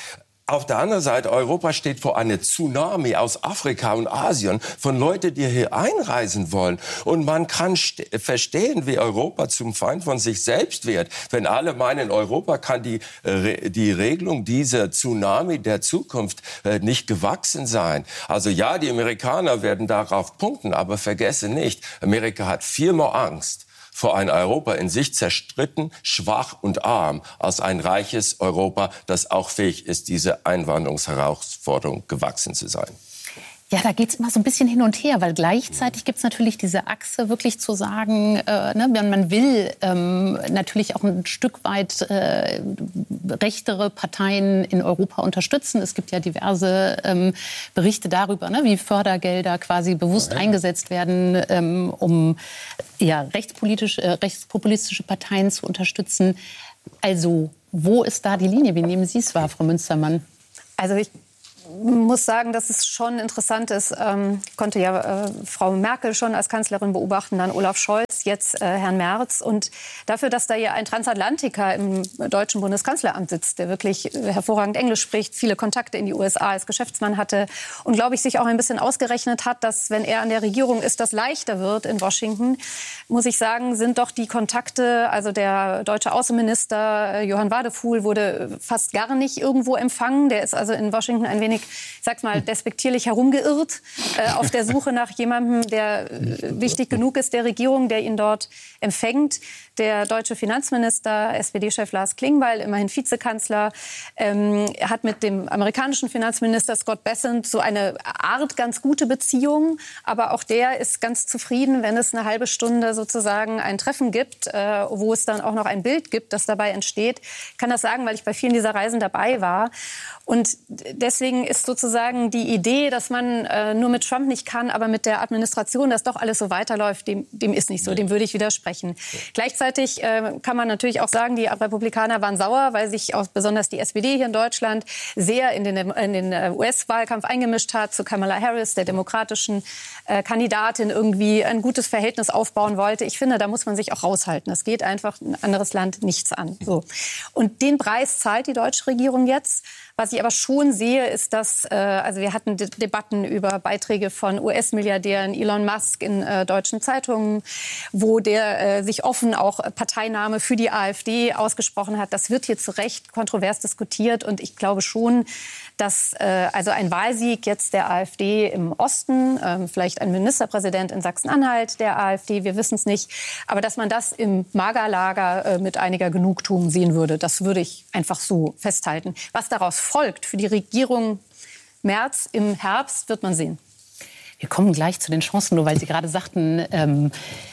Auf der anderen Seite, Europa steht vor einer Tsunami aus Afrika und Asien von Leuten, die hier einreisen wollen. Und man kann verstehen, wie Europa zum Feind von sich selbst wird. Wenn alle meinen, Europa kann die, äh, die Regelung dieser Tsunami der Zukunft äh, nicht gewachsen sein. Also ja, die Amerikaner werden darauf punkten, aber vergesse nicht, Amerika hat viermal Angst vor ein Europa in sich zerstritten, schwach und arm, als ein reiches Europa, das auch fähig ist, diese Einwanderungsherausforderung gewachsen zu sein. Ja, da geht es immer so ein bisschen hin und her, weil gleichzeitig gibt es natürlich diese Achse, wirklich zu sagen, äh, ne, man will ähm, natürlich auch ein Stück weit äh, rechtere Parteien in Europa unterstützen. Es gibt ja diverse ähm, Berichte darüber, ne, wie Fördergelder quasi bewusst ja. eingesetzt werden, ähm, um ja, rechtspolitisch, äh, rechtspopulistische Parteien zu unterstützen. Also, wo ist da die Linie? Wie nehmen Sie es wahr, Frau Münstermann? Also ich muss sagen, dass es schon interessant ist. Ähm, ich konnte ja äh, Frau Merkel schon als Kanzlerin beobachten, dann Olaf Scholz, jetzt äh, Herrn Merz. Und dafür, dass da ja ein Transatlantiker im deutschen Bundeskanzleramt sitzt, der wirklich äh, hervorragend Englisch spricht, viele Kontakte in die U S A als Geschäftsmann hatte und, glaube ich, sich auch ein bisschen ausgerechnet hat, dass, wenn er an der Regierung ist, das leichter wird in Washington, muss ich sagen, sind doch die Kontakte, also der deutsche Außenminister äh, Johann Wadefuhl wurde fast gar nicht irgendwo empfangen. Der ist also in Washington ein wenig, ich sag's mal, despektierlich herumgeirrt, äh, auf der Suche nach jemandem, der äh, wichtig genug ist, der Regierung, der ihn dort empfängt. Der deutsche Finanzminister, S P D-Chef Lars Klingbeil, immerhin Vizekanzler, ähm, hat mit dem amerikanischen Finanzminister Scott Bessent so eine Art ganz gute Beziehung. Aber auch der ist ganz zufrieden, wenn es eine halbe Stunde sozusagen ein Treffen gibt, äh, wo es dann auch noch ein Bild gibt, das dabei entsteht. Ich kann das sagen, weil ich bei vielen dieser Reisen dabei war. Und deswegen ist sozusagen die Idee, dass man äh, nur mit Trump nicht kann, aber mit der Administration, dass doch alles so weiterläuft, dem, dem ist nicht so. Dem würde ich widersprechen. Ja. Gleichzeitig äh, kann man natürlich auch sagen, die Republikaner waren sauer, weil sich auch besonders die S P D hier in Deutschland sehr in den, in den U S-Wahlkampf eingemischt hat, zu Kamala Harris, der demokratischen äh, Kandidatin, irgendwie ein gutes Verhältnis aufbauen wollte. Ich finde, da muss man sich auch raushalten. Das geht einfach ein anderes Land nichts an. So. Und den Preis zahlt die deutsche Regierung jetzt. Was ich aber schon sehe, ist, dass, äh, also wir hatten De- Debatten über Beiträge von U S-Milliardären Elon Musk in äh, deutschen Zeitungen, wo der äh, sich offen auch Parteinahme für die AfD ausgesprochen hat. Das wird hier zu Recht kontrovers diskutiert und ich glaube schon, dass äh, also ein Wahlsieg jetzt der AfD im Osten, äh, vielleicht ein Ministerpräsident in Sachsen-Anhalt der AfD, wir wissen es nicht, aber dass man das im Magerlager äh, mit einiger Genugtuung sehen würde, das würde ich einfach so festhalten. Was daraus folgt für die Regierung Merz im Herbst, wird man sehen. Wir kommen gleich zu den Chancen, nur weil Sie gerade sagten, ähm,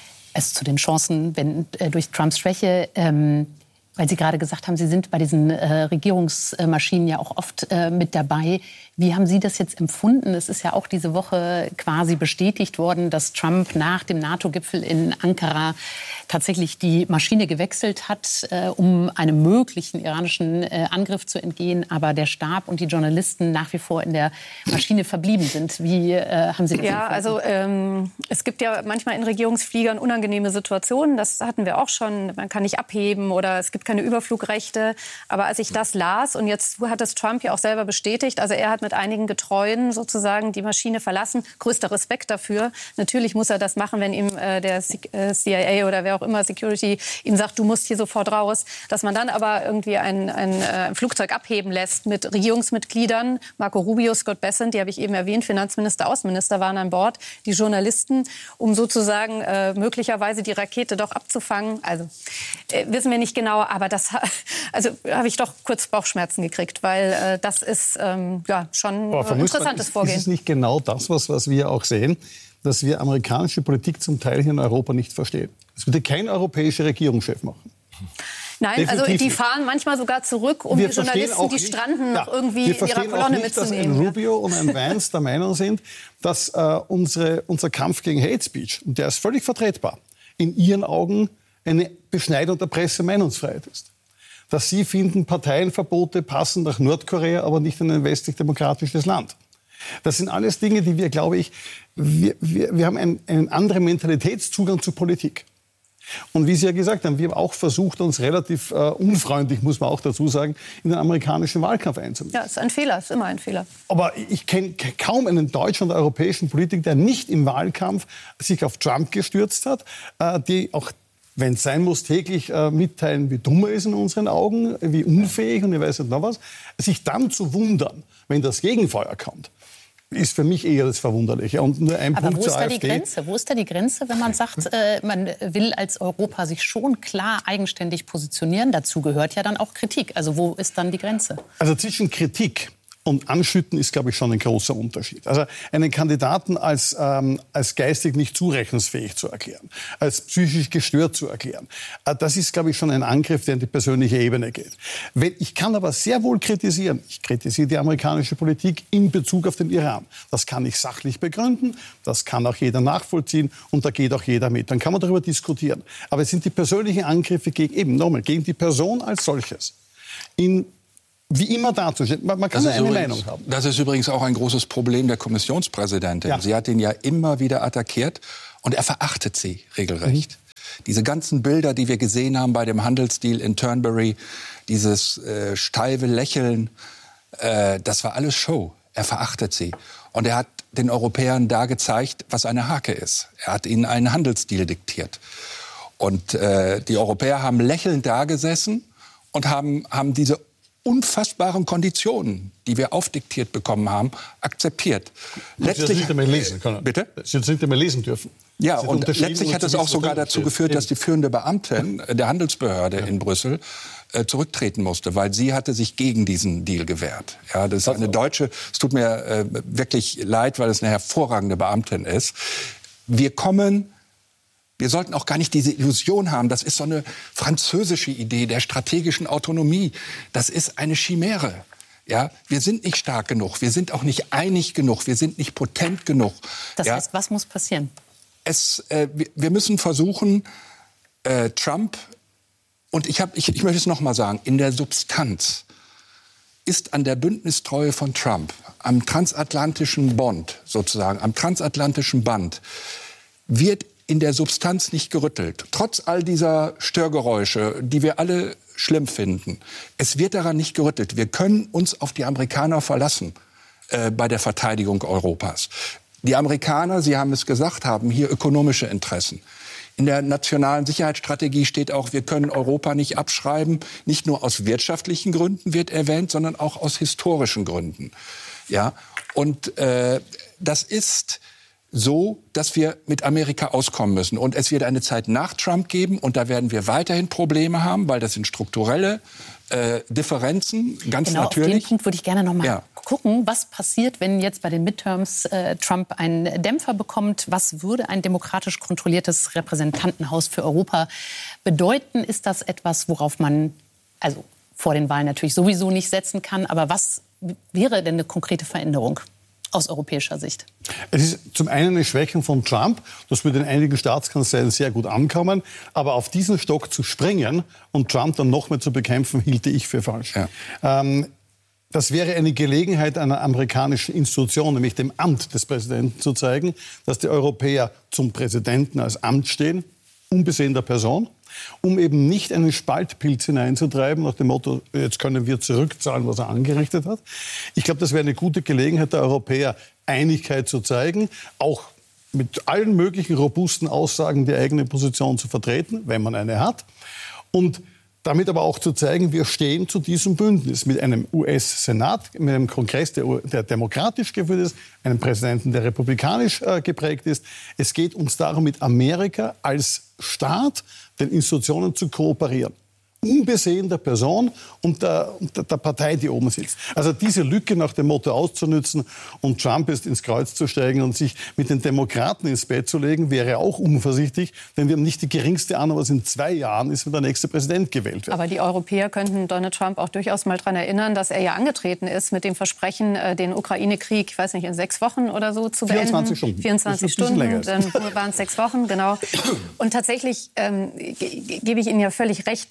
es zu den Chancen wenn, äh, durch Trumps Schwäche. Ähm, Weil Sie gerade gesagt haben, Sie sind bei diesen äh, Regierungsmaschinen ja auch oft äh, mit dabei. Wie haben Sie das jetzt empfunden? Es ist ja auch diese Woche quasi bestätigt worden, dass Trump nach dem NATO-Gipfel in Ankara tatsächlich die Maschine gewechselt hat, äh, um einem möglichen iranischen äh, Angriff zu entgehen. Aber der Stab und die Journalisten nach wie vor in der Maschine verblieben sind. Wie äh, haben Sie das Ja, empfunden? also ähm, es gibt ja manchmal in Regierungsfliegern unangenehme Situationen. Das hatten wir auch schon. Man kann nicht abheben oder es gibt keine Überflugrechte. Aber als ich das las, und jetzt hat es Trump ja auch selber bestätigt, also er hat mit einigen Getreuen sozusagen die Maschine verlassen. Größter Respekt dafür. Natürlich muss er das machen, wenn ihm äh, der C I A oder wer auch immer, Security, ihm sagt, du musst hier sofort raus. Dass man dann aber irgendwie ein, ein, ein Flugzeug abheben lässt mit Regierungsmitgliedern, Marco Rubio, Scott Bessent, die habe ich eben erwähnt, Finanzminister, Außenminister waren an Bord, die Journalisten, um sozusagen äh, möglicherweise die Rakete doch abzufangen. Also äh, wissen wir nicht genau, aber das also habe ich doch kurz Bauchschmerzen gekriegt, weil äh, das ist ähm, ja schon ein interessantes Vorgehen. Ist es nicht genau das, was, was wir auch sehen, dass wir amerikanische Politik zum Teil hier in Europa nicht verstehen? Das würde kein europäischer Regierungschef machen. Nein, Definitiv also die nicht. fahren manchmal sogar zurück, um wir die Journalisten, die stranden, ja, noch irgendwie in ihrer Kolonne nicht, mitzunehmen. Dass ein Rubio und ein Vance der Meinung sind, dass äh, unsere, unser Kampf gegen Hate Speech, und der ist völlig vertretbar, in ihren Augen eine Beschneidung der Presse-Meinungsfreiheit ist. Dass sie finden, Parteienverbote passen nach Nordkorea, aber nicht in ein westlich-demokratisches Land. Das sind alles Dinge, die wir, glaube ich, wir, wir, wir haben einen, einen anderen Mentalitätszugang zur Politik. Und wie Sie ja gesagt haben, wir haben auch versucht, uns relativ äh, unfreundlich, muss man auch dazu sagen, in den amerikanischen Wahlkampf einzumischen. Ja, ist ein Fehler, ist immer ein Fehler. Aber ich kenne kaum einen deutschen oder europäischen Politiker, der nicht im Wahlkampf sich auf Trump gestürzt hat, äh, die auch, wenn es sein muss, täglich äh, mitteilen, wie dumm er ist in unseren Augen, wie unfähig und ich weiß nicht noch was. Sich dann zu wundern, wenn das Gegenfeuer kommt, ist für mich eher das Verwunderliche. Und nur ein Aber Punkt wo ist zur da AfD. die Grenze? Wo ist da die Grenze, wenn man sagt, äh, man will als Europa sich schon klar eigenständig positionieren? Dazu gehört ja dann auch Kritik. Also wo ist dann die Grenze? Also zwischen Kritik und Anschütten ist, glaube ich, schon ein großer Unterschied. Also einen Kandidaten als, ähm, als geistig nicht zurechnungsfähig zu erklären, als psychisch gestört zu erklären, äh, das ist, glaube ich, schon ein Angriff, der in die persönliche Ebene geht. Wenn, ich kann aber sehr wohl kritisieren, ich kritisiere die amerikanische Politik in Bezug auf den Iran. Das kann ich sachlich begründen, das kann auch jeder nachvollziehen und da geht auch jeder mit. Dann kann man darüber diskutieren. Aber es sind die persönlichen Angriffe gegen, eben nochmal, gegen die Person als solches. In Wie immer dazustehen. Man, man kann ja eine übrigens, Meinung haben. Das ist übrigens auch ein großes Problem der Kommissionspräsidentin. Ja. Sie hat ihn ja immer wieder attackiert und er verachtet sie regelrecht. Mhm. Diese ganzen Bilder, die wir gesehen haben bei dem Handelsdeal in Turnberry, dieses äh, steife Lächeln, äh, das war alles Show. Er verachtet sie. Und er hat den Europäern da gezeigt, was eine Hake ist. Er hat ihnen einen Handelsdeal diktiert. Und äh, die Europäer haben lächelnd dagesessen und haben, haben diese unfassbaren Konditionen, die wir aufdiktiert bekommen haben, akzeptiert. Letztlich, Sie das nicht einmal lesen können. Bitte? Sie das nicht einmal lesen dürfen. Ja, und letztlich hat es auch sogar dazu geführt, dass die führende Beamtin der Handelsbehörde ja. in Brüssel äh, zurücktreten musste, weil sie hatte sich gegen diesen Deal gewehrt. Ja, das ist eine Deutsche, es tut mir äh, wirklich leid, weil es eine hervorragende Beamtin ist. Wir kommen Wir sollten auch gar nicht diese Illusion haben, das ist so eine französische Idee der strategischen Autonomie. Das ist eine Chimäre. Ja, wir sind nicht stark genug, wir sind auch nicht einig genug, wir sind nicht potent genug. Das ja? heißt, was muss passieren? Es, äh, wir, wir müssen versuchen, äh, Trump, und ich, hab, ich, ich möchte es noch mal sagen, in der Substanz ist an der Bündnistreue von Trump, am transatlantischen Bond sozusagen, am transatlantischen Band, wird in der Substanz nicht gerüttelt. Trotz all dieser Störgeräusche, die wir alle schlimm finden. Es wird daran nicht gerüttelt. Wir können uns auf die Amerikaner verlassen äh, bei der Verteidigung Europas. Die Amerikaner, Sie haben es gesagt, haben hier ökonomische Interessen. In der nationalen Sicherheitsstrategie steht auch, wir können Europa nicht abschreiben. Nicht nur aus wirtschaftlichen Gründen wird erwähnt, sondern auch aus historischen Gründen. Ja? Und äh, das ist so, dass wir mit Amerika auskommen müssen. Und es wird eine Zeit nach Trump geben und da werden wir weiterhin Probleme haben, weil das sind strukturelle äh, Differenzen, ganz genau, natürlich. Auf den Punkt würde ich gerne noch mal ja. gucken, was passiert, wenn jetzt bei den Midterms äh, Trump einen Dämpfer bekommt. Was würde ein demokratisch kontrolliertes Repräsentantenhaus für Europa bedeuten? Ist das etwas, worauf man also vor den Wahlen natürlich sowieso nicht setzen kann? Aber was wäre denn eine konkrete Veränderung aus europäischer Sicht? Es ist zum einen eine Schwächung von Trump. Das würde in einigen Staatskanzleien sehr gut ankommen. Aber auf diesen Stock zu springen und Trump dann noch mehr zu bekämpfen, hielte ich für falsch. Ja. Ähm, das wäre eine Gelegenheit einer amerikanischen Institution, nämlich dem Amt des Präsidenten, zu zeigen, dass die Europäer zum Präsidenten als Amt stehen, unbesehen der Person, um eben nicht einen Spaltpilz hineinzutreiben, nach dem Motto, jetzt können wir zurückzahlen, was er angerichtet hat. Ich glaube, das wäre eine gute Gelegenheit der Europäer, Einigkeit zu zeigen, auch mit allen möglichen robusten Aussagen die eigene Position zu vertreten, wenn man eine hat. Und damit aber auch zu zeigen, wir stehen zu diesem Bündnis mit einem U S-Senat, mit einem Kongress, der, der demokratisch geführt ist, einem Präsidenten, der republikanisch äh, geprägt ist. Es geht uns darum, mit Amerika als Staat den Institutionen zu kooperieren. Unbesehen der Person und der, der, der Partei, die oben sitzt. Also diese Lücke nach dem Motto auszunützen und Trump ist ins Kreuz zu steigen und sich mit den Demokraten ins Bett zu legen, wäre auch unvorsichtig, denn wir haben nicht die geringste Ahnung, was in zwei Jahren ist, wenn der nächste Präsident gewählt wird. Aber die Europäer könnten Donald Trump auch durchaus mal daran erinnern, dass er ja angetreten ist mit dem Versprechen, den Ukraine-Krieg, ich weiß nicht, in sechs Wochen oder so zu beenden. vierundzwanzig Stunden. vierundzwanzig Stunden, dann waren es sechs Wochen, genau. Und tatsächlich ähm, ge- gebe ich Ihnen ja völlig recht, dass es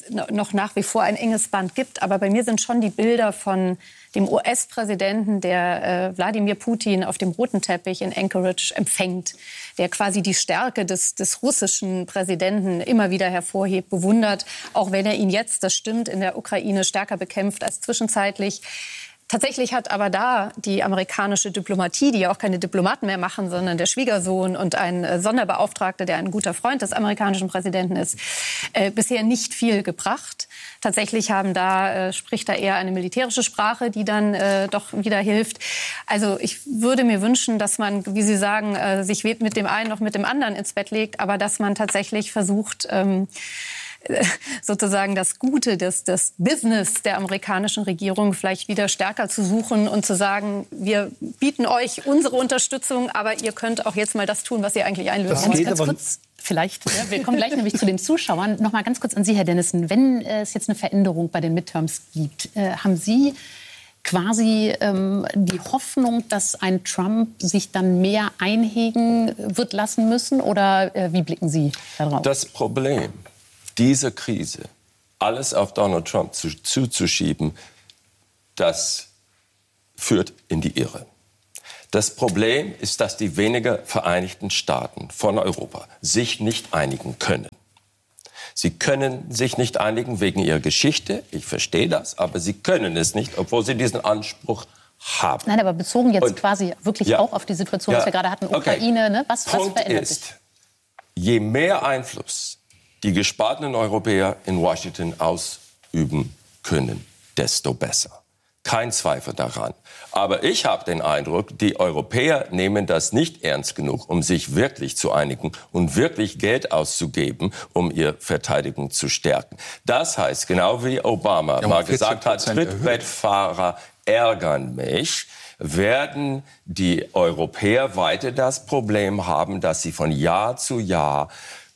noch nach wie vor ein enges Band gibt. Aber bei mir sind schon die Bilder von dem U S-Präsidenten, der äh, Wladimir Putin auf dem roten Teppich in Anchorage empfängt, der quasi die Stärke des, des russischen Präsidenten immer wieder hervorhebt, bewundert, auch wenn er ihn jetzt, das stimmt, in der Ukraine stärker bekämpft als zwischenzeitlich. Tatsächlich hat aber da die amerikanische Diplomatie, die ja auch keine Diplomaten mehr machen, sondern der Schwiegersohn und ein äh, Sonderbeauftragter, der ein guter Freund des amerikanischen Präsidenten ist, äh, bisher nicht viel gebracht. Tatsächlich haben da, äh, spricht da eher eine militärische Sprache, die dann äh, doch wieder hilft. Also ich würde mir wünschen, dass man, wie Sie sagen, äh, sich mit dem einen noch mit dem anderen ins Bett legt, aber dass man tatsächlich versucht, ähm, sozusagen das Gute, das, das Business der amerikanischen Regierung vielleicht wieder stärker zu suchen und zu sagen, wir bieten euch unsere Unterstützung, aber ihr könnt auch jetzt mal das tun, was ihr eigentlich einlösen wollt. Ganz kurz, vielleicht, ja, wir kommen gleich nämlich zu den Zuschauern. Noch mal ganz kurz an Sie, Herr Dennison. Wenn äh, es jetzt eine Veränderung bei den Midterms gibt, äh, haben Sie quasi ähm, die Hoffnung, dass ein Trump sich dann mehr einhegen wird lassen müssen? Oder äh, wie blicken Sie darauf? Das Problem, diese Krise, alles auf Donald Trump zu, zuzuschieben, das führt in die Irre. Das Problem ist, dass die wenigen Vereinigten Staaten von Europa sich nicht einigen können. Sie können sich nicht einigen wegen ihrer Geschichte, ich verstehe das, aber sie können es nicht, obwohl sie diesen Anspruch haben. Nein, aber bezogen jetzt Und, ja, quasi wirklich ja, auch auf die Situation, ja, was wir gerade hatten, Ukraine, okay. ne? was, was Punkt verändert ist, sich? Je mehr Einfluss die gespaltenen Europäer in Washington ausüben können, desto besser. Kein Zweifel daran. Aber ich habe den Eindruck, die Europäer nehmen das nicht ernst genug, um sich wirklich zu einigen und wirklich Geld auszugeben, um ihre Verteidigung zu stärken. Das heißt, genau wie Obama ja, mal gesagt hat, Trittbrettfahrer ärgern mich, werden die Europäer weiter das Problem haben, dass sie von Jahr zu Jahr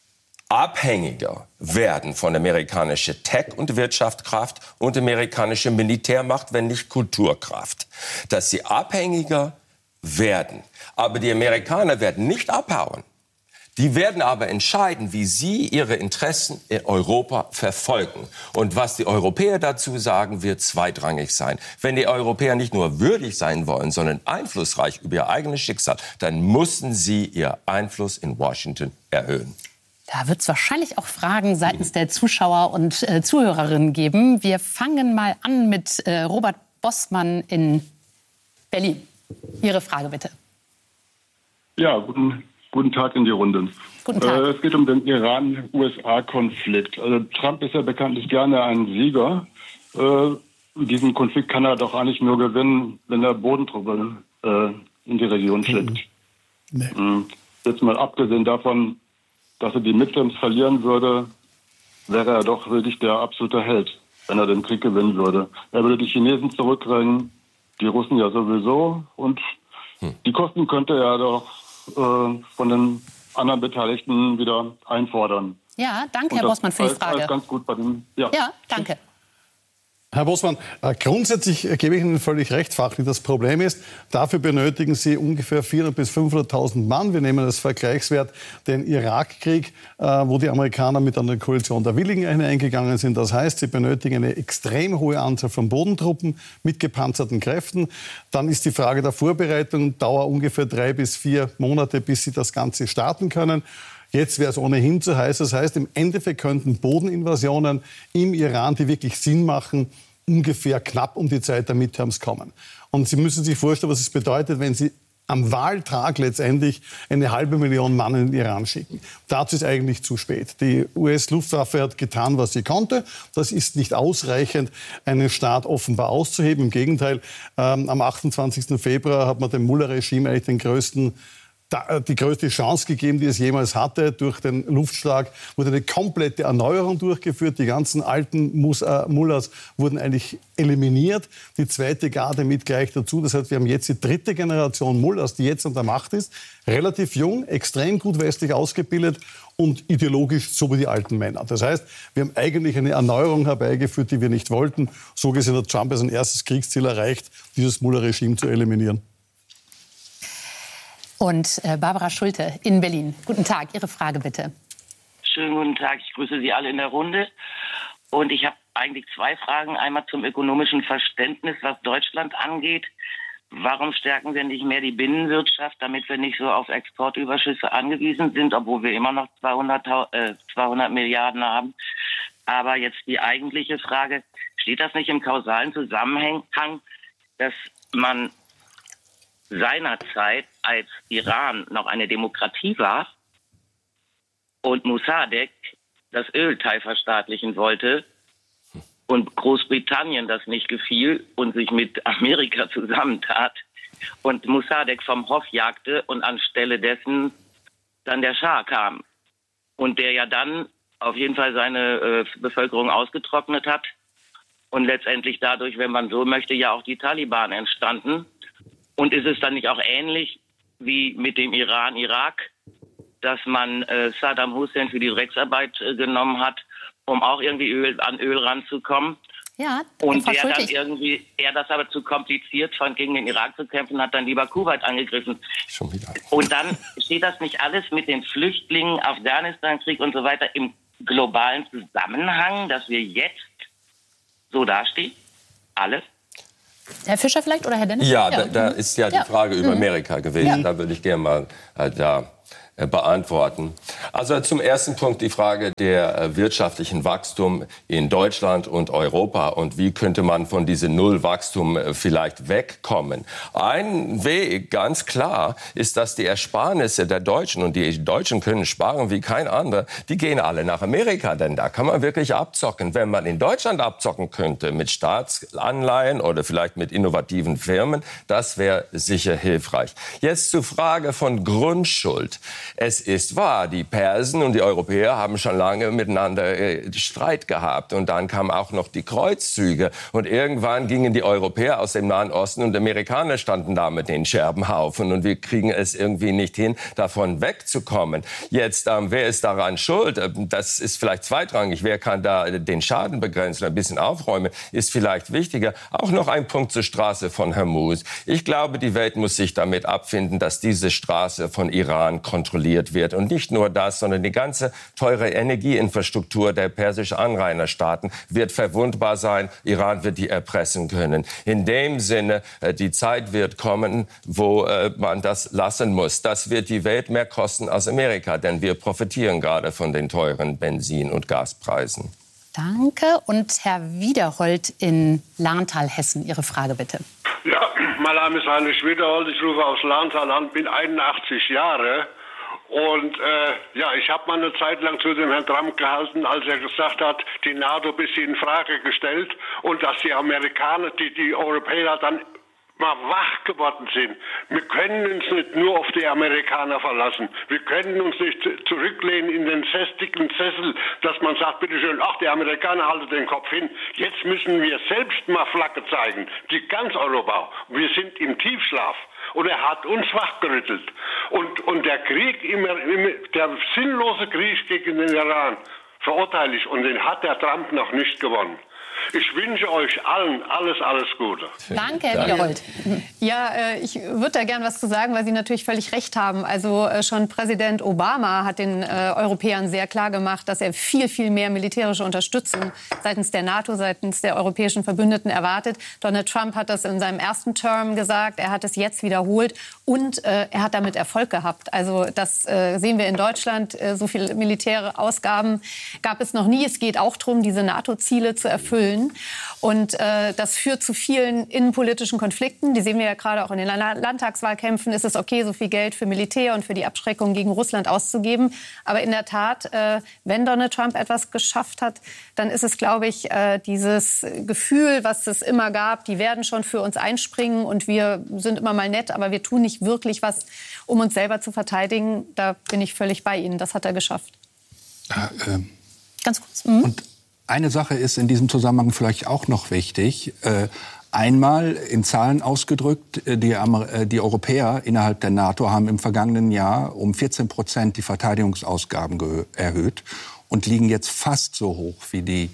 abhängiger werden von amerikanischer Tech- und Wirtschaftskraft und amerikanischer Militärmacht, wenn nicht Kulturkraft. Dass sie abhängiger werden. Aber die Amerikaner werden nicht abhauen. Die werden aber entscheiden, wie sie ihre Interessen in Europa verfolgen. Und was die Europäer dazu sagen, wird zweitrangig sein. Wenn die Europäer nicht nur würdig sein wollen, sondern einflussreich über ihr eigenes Schicksal, dann müssen sie ihr Einfluss in Washington erhöhen. Da wird es wahrscheinlich auch Fragen seitens der Zuschauer und äh, Zuhörerinnen geben. Wir fangen mal an mit äh, Robert Bossmann in Berlin. Ihre Frage bitte. Ja, guten, guten Tag in die Runde. Guten Tag. Äh, es geht um den Iran-U S A-Konflikt. Also Trump ist ja bekanntlich gerne ein Sieger. Äh, diesen Konflikt kann er doch eigentlich nur gewinnen, wenn er Bodentruppen äh, in die Region schickt. Nee. Mhm. Jetzt mal abgesehen davon, dass er die Midterms verlieren würde, wäre er doch wirklich der absolute Held, wenn er den Krieg gewinnen würde. Er würde die Chinesen zurückdrängen, die Russen ja sowieso. Und hm. die Kosten könnte er doch äh, von den anderen Beteiligten wieder einfordern. Ja, danke, Herr Bossmann, für die Frage. Alles ganz gut bei dem, ja. ja, danke. Herr Bossmann, grundsätzlich gebe ich Ihnen völlig recht, fachlich. Das Problem ist, dafür benötigen Sie ungefähr vierhunderttausend bis fünfhunderttausend Mann. Wir nehmen als Vergleichswert den Irakkrieg, wo die Amerikaner mit einer Koalition der Willigen eingegangen sind. Das heißt, sie benötigen eine extrem hohe Anzahl von Bodentruppen mit gepanzerten Kräften. Dann ist die Frage der Vorbereitung, dauert ungefähr drei bis vier Monate, bis sie das Ganze starten können. Jetzt wäre es ohnehin zu heiß. Das heißt, im Endeffekt könnten Bodeninvasionen im Iran, die wirklich Sinn machen, ungefähr knapp um die Zeit der Midterms kommen. Und Sie müssen sich vorstellen, was es bedeutet, wenn Sie am Wahltag letztendlich eine halbe Million Mann in den Iran schicken. Dazu ist eigentlich zu spät. Die U S-Luftwaffe hat getan, was sie konnte. Das ist nicht ausreichend, einen Staat offenbar auszuheben. Im Gegenteil, ähm, am achtundzwanzigsten Februar hat man dem Mullah-Regime eigentlich den größten die größte Chance gegeben, die es jemals hatte. Durch den Luftschlag wurde eine komplette Erneuerung durchgeführt. Die ganzen alten Mullahs wurden eigentlich eliminiert. Die zweite Garde mit gleich dazu. Das heißt, wir haben jetzt die dritte Generation Mullahs, die jetzt an der Macht ist. Relativ jung, extrem gut westlich ausgebildet und ideologisch so wie die alten Männer. Das heißt, wir haben eigentlich eine Erneuerung herbeigeführt, die wir nicht wollten. So gesehen hat Trump als ein erstes Kriegsziel erreicht, dieses Mullah-Regime zu eliminieren. Und äh, Barbara Schulte in Berlin. Guten Tag, Ihre Frage bitte. Schönen guten Tag, ich grüße Sie alle in der Runde. Und ich habe eigentlich zwei Fragen. Einmal zum ökonomischen Verständnis, was Deutschland angeht. Warum stärken wir nicht mehr die Binnenwirtschaft, damit wir nicht so auf Exportüberschüsse angewiesen sind, obwohl wir immer noch zweihundert, äh, zweihundert Milliarden haben? Aber jetzt die eigentliche Frage, steht das nicht im kausalen Zusammenhang, dass man seinerzeit, als Iran noch eine Demokratie war und Mossadegh das Ölteil verstaatlichen wollte und Großbritannien das nicht gefiel und sich mit Amerika zusammentat und Mossadegh vom Hof jagte und anstelle dessen dann der Schah kam und der ja dann auf jeden Fall seine äh, Bevölkerung ausgetrocknet hat und letztendlich dadurch, wenn man so möchte, ja auch die Taliban entstanden. Und ist es dann nicht auch ähnlich wie mit dem Iran-Irak, dass man äh, Saddam Hussein für die Drecksarbeit äh, genommen hat, um auch irgendwie Öl, an Öl ranzukommen? Ja, und der dann irgendwie, er das aber zu kompliziert fand, gegen den Irak zu kämpfen, hat dann lieber Kuwait angegriffen. Schon wieder. Und dann steht das nicht alles mit den Flüchtlingen, Afghanistan-Krieg und so weiter im globalen Zusammenhang, dass wir jetzt so dastehen? Alles? Herr Fischer vielleicht oder Herr Dennis? Ja, da, da ist ja die ja. Frage über mhm. Amerika gewesen. Ja. Da würde ich gerne mal äh, da äh, beantworten. Also zum ersten Punkt die Frage der äh, wirtschaftlichen Wachstum in Deutschland und Europa und wie könnte man von diesem Nullwachstum äh, vielleicht wegkommen. Ein Weg, ganz klar, ist, dass die Ersparnisse der Deutschen, und die Deutschen können sparen wie kein anderer, die gehen alle nach Amerika, denn da kann man wirklich abzocken. Wenn man in Deutschland abzocken könnte mit Staatsanleihen oder vielleicht mit innovativen Firmen, das wäre sicher hilfreich. Jetzt zur Frage von Grundschuld. Es ist wahr, die Persen und die Europäer haben schon lange miteinander äh, Streit gehabt. Und dann kamen auch noch die Kreuzzüge. Und irgendwann gingen die Europäer aus dem Nahen Osten und die Amerikaner standen da mit den Scherbenhaufen. Und wir kriegen es irgendwie nicht hin, davon wegzukommen. Jetzt, ähm, wer ist daran schuld? Das ist vielleicht zweitrangig. Wer kann da den Schaden begrenzen, ein bisschen aufräumen, ist vielleicht wichtiger. Auch noch ein Punkt zur Straße von Hormuz. Ich glaube, die Welt muss sich damit abfinden, dass diese Straße von Iran kontrolliert wird. Und nicht nur das, sondern die ganze teure Energieinfrastruktur der persischen Anrainerstaaten wird verwundbar sein. Iran wird die erpressen können. In dem Sinne, die Zeit wird kommen, wo man das lassen muss. Das wird die Welt mehr kosten als Amerika, denn wir profitieren gerade von den teuren Benzin- und Gaspreisen. Danke. Und Herr Wiederhold in Lahntal, Hessen, Ihre Frage bitte. Ja, mein Name ist Heinrich Wiederhold. Ich rufe aus Lahntal an, bin einundachtzig Jahre. Und äh, ja, ich habe mal eine Zeit lang zu dem Herrn Trump gehalten, als er gesagt hat, die NATO ein bisschen in Frage gestellt und dass die Amerikaner, die, die Europäer dann mal wach geworden sind. Wir können uns nicht nur auf die Amerikaner verlassen. Wir können uns nicht zurücklehnen in den festigen Sessel, dass man sagt, bitteschön, ach, die Amerikaner halten den Kopf hin. Jetzt müssen wir selbst mal Flagge zeigen, die ganz Europa. Wir sind im Tiefschlaf. Und er hat uns wachgerüttelt. Und, und der Krieg, immer, immer, der sinnlose Krieg gegen den Iran, verurteile ich. Und den hat der Trump noch nicht gewonnen. Ich wünsche euch allen alles, alles Gute. Danke, Herr Wiederhold. Ja, äh, ich würde da gern was zu sagen, weil Sie natürlich völlig recht haben. Also äh, schon Präsident Obama hat den äh, Europäern sehr klar gemacht, dass er viel, viel mehr militärische Unterstützung seitens der NATO, seitens der europäischen Verbündeten erwartet. Donald Trump hat das in seinem ersten Term gesagt. Er hat es jetzt wiederholt und äh, er hat damit Erfolg gehabt. Also das äh, sehen wir in Deutschland. Äh, so viele militärische Ausgaben gab es noch nie. Es geht auch darum, diese NATO-Ziele zu erfüllen. Und äh, das führt zu vielen innenpolitischen Konflikten. Die sehen wir ja gerade auch in den Landtagswahlkämpfen. Ist es okay, so viel Geld für Militär und für die Abschreckung gegen Russland auszugeben? Aber in der Tat, äh, wenn Donald Trump etwas geschafft hat, dann ist es, glaube ich, äh, dieses Gefühl, was es immer gab, die werden schon für uns einspringen und wir sind immer mal nett, aber wir tun nicht wirklich was, um uns selber zu verteidigen. Da bin ich völlig bei Ihnen. Das hat er geschafft. Ja, ähm, Ganz kurz. Mhm. Und eine Sache ist in diesem Zusammenhang vielleicht auch noch wichtig. Äh, einmal in Zahlen ausgedrückt, die, Amer- die Europäer innerhalb der NATO haben im vergangenen Jahr um vierzehn Prozent die Verteidigungsausgaben ge- erhöht und liegen jetzt fast so hoch wie die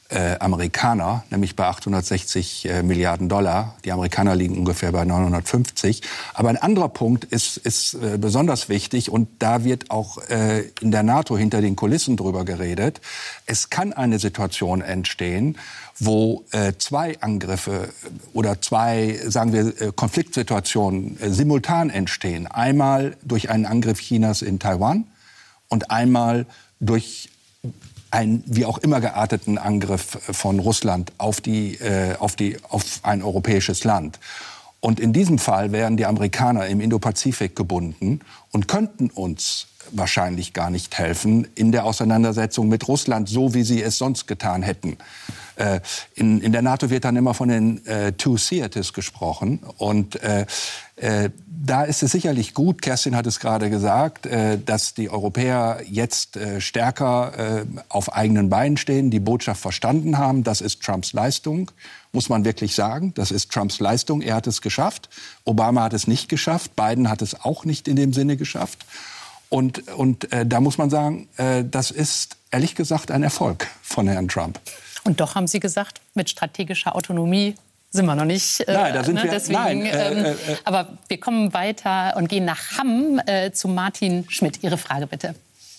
äh, Amerikaner, nämlich bei achthundertsechzig äh, Milliarden Dollar. Die Amerikaner liegen ungefähr bei neunhundertfünfzig. Aber ein anderer Punkt ist, ist äh, besonders wichtig und da wird auch äh, in der NATO hinter den Kulissen drüber geredet. Es kann eine Situation entstehen, wo äh, zwei Angriffe oder zwei, sagen wir, äh, Konfliktsituationen äh, simultan entstehen. Einmal durch einen Angriff Chinas in Taiwan und einmal durch einen wie auch immer gearteten Angriff von Russland auf, die, äh, auf, die, auf ein europäisches Land. Und in diesem Fall wären die Amerikaner im Indopazifik gebunden und könnten uns wahrscheinlich gar nicht helfen in der Auseinandersetzung mit Russland, so wie sie es sonst getan hätten. Äh, in, in der NATO wird dann immer von den äh, Two Theaters gesprochen. Und äh, äh, da ist es sicherlich gut, Kerstin hat es gerade gesagt, äh, dass die Europäer jetzt äh, stärker äh, auf eigenen Beinen stehen, die Botschaft verstanden haben. Das ist Trumps Leistung, muss man wirklich sagen. Das ist Trumps Leistung. Er hat es geschafft. Obama hat es nicht geschafft. Biden hat es auch nicht in dem Sinne geschafft. Und, und äh, da muss man sagen, äh, das ist ehrlich gesagt ein Erfolg von Herrn Trump. Und doch haben Sie gesagt, mit strategischer Autonomie sind wir noch nicht. Äh, nein, da sind ne, wir. Deswegen, nein, äh, ähm, äh, aber wir kommen weiter und gehen nach Hamm äh, zu Martin Schmidt. Ihre Frage bitte.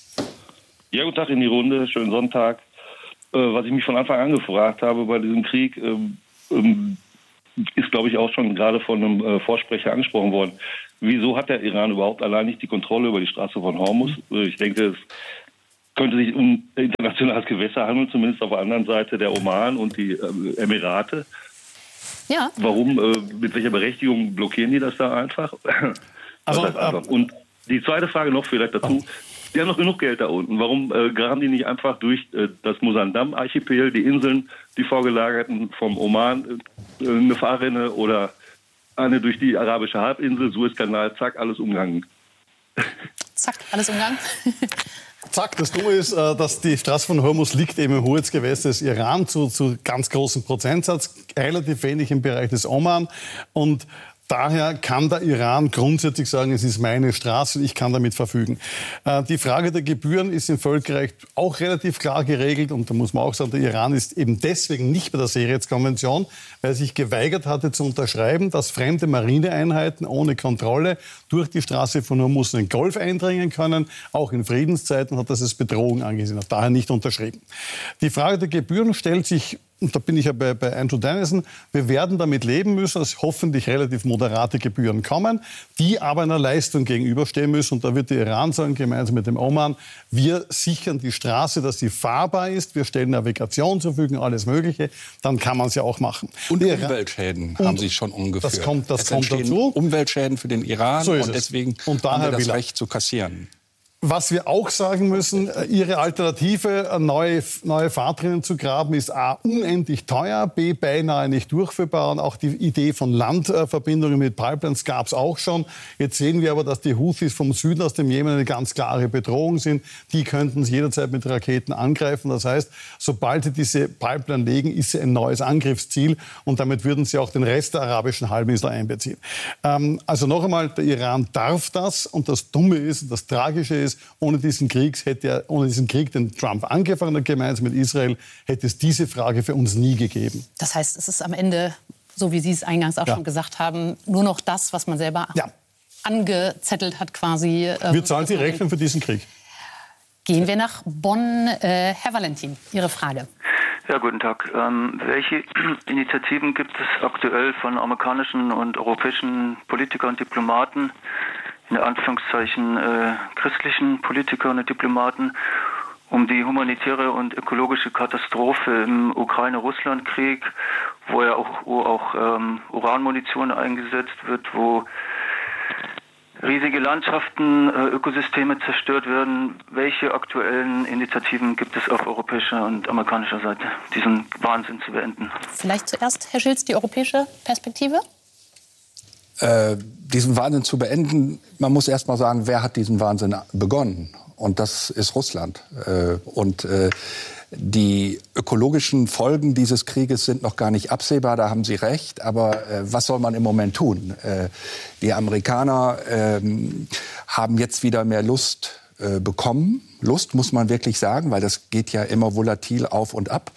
Ja, guten Tag in die Runde. Schönen Sonntag. Äh, was ich mich von Anfang an gefragt habe bei diesem Krieg, ähm, ähm, ist, glaube ich, auch schon gerade von einem äh, Vorsprecher angesprochen worden. Wieso hat der Iran überhaupt allein nicht die Kontrolle über die Straße von Hormuz? Ich denke, es könnte sich um internationales Gewässer handeln, zumindest auf der anderen Seite der Oman und die äh, Emirate. Ja. Warum, äh, mit welcher Berechtigung blockieren die das da einfach? Also, das einfach. Äh, und die zweite Frage noch vielleicht dazu. Die haben noch genug Geld da unten. Warum äh, graben die nicht einfach durch äh, das Mosandam-Archipel, die Inseln, die vorgelagerten vom Oman, äh, eine Fahrrinne oder eine durch die arabische Halbinsel, Suezkanal, zack, alles umgangen. Zack, alles umgangen. Zack, das Dumme ist, dass die Straße von Hormuz liegt eben im Hoheitsgewässer des Iran zu, zu ganz großem Prozentsatz, relativ wenig im Bereich des Oman. Und daher kann der Iran grundsätzlich sagen, es ist meine Straße, ich kann damit verfügen. Die Frage der Gebühren ist im Völkerrecht auch relativ klar geregelt. Und da muss man auch sagen, der Iran ist eben deswegen nicht bei der Seerechtskonvention, weil er sich geweigert hatte zu unterschreiben, dass fremde Marineeinheiten ohne Kontrolle durch die Straße von Hormuz in den Golf eindringen können. Auch in Friedenszeiten hat das als Bedrohung angesehen, hat daher nicht unterschrieben. Die Frage der Gebühren stellt sich, und da bin ich ja bei, bei Andrew Dennison, wir werden damit leben müssen, dass hoffentlich relativ moderate Gebühren kommen, die aber einer Leistung gegenüberstehen müssen. Und da wird der Iran sagen, gemeinsam mit dem Oman, wir sichern die Straße, dass sie fahrbar ist, wir stellen Navigation zur Verfügung, alles Mögliche, dann kann man es ja auch machen. Und die Umweltschäden und haben Sie schon umgeführt. Das kommt, das es kommt dazu. Umweltschäden für den Iran so ist und deswegen es. Und haben wir das Recht zu kassieren. Was wir auch sagen müssen, Ihre Alternative, neue, neue Fahrtrinnen zu graben, ist A, unendlich teuer, B, beinahe nicht durchführbar. Und auch die Idee von Landverbindungen mit Pipelines gab es auch schon. Jetzt sehen wir aber, dass die Houthis vom Süden aus dem Jemen eine ganz klare Bedrohung sind. Die könnten es jederzeit mit Raketen angreifen. Das heißt, sobald sie diese Pipeline legen, ist sie ein neues Angriffsziel. Und damit würden sie auch den Rest der arabischen Halbinsel einbeziehen. Ähm, also noch einmal, der Iran darf das. Und das Dumme ist, und das Tragische ist, ohne diesen Krieg, hätte er, ohne diesen Krieg, den Trump angefangen hat, gemeinsam mit Israel, hätte es diese Frage für uns nie gegeben. Das heißt, es ist am Ende, so wie Sie es eingangs auch ja. schon gesagt haben, nur noch das, was man selber ja. angezettelt hat quasi. Äh, Wir zahlen die Rechnung für diesen Krieg. Gehen wir nach Bonn. Äh, Herr Valentin, Ihre Frage. Ja, guten Tag. Ähm, welche Initiativen gibt es aktuell von amerikanischen und europäischen Politikern und Diplomaten, in Anführungszeichen äh, christlichen Politikern und Diplomaten, um die humanitäre und ökologische Katastrophe im Ukraine-Russland-Krieg, wo ja auch, wo auch ähm, Uranmunition eingesetzt wird, wo riesige Landschaften, äh, Ökosysteme zerstört werden. Welche aktuellen Initiativen gibt es auf europäischer und amerikanischer Seite, diesen Wahnsinn zu beenden? Vielleicht zuerst, Herr Schilz, die europäische Perspektive? Äh, diesen Wahnsinn zu beenden, man muss erst mal sagen, wer hat diesen Wahnsinn begonnen? Und das ist Russland. Äh, und äh, die ökologischen Folgen dieses Krieges sind noch gar nicht absehbar, da haben Sie recht. Aber äh, was soll man im Moment tun? Äh, die Amerikaner äh, haben jetzt wieder mehr Lust äh, bekommen. Lust muss man wirklich sagen, weil das geht ja immer volatil auf und ab.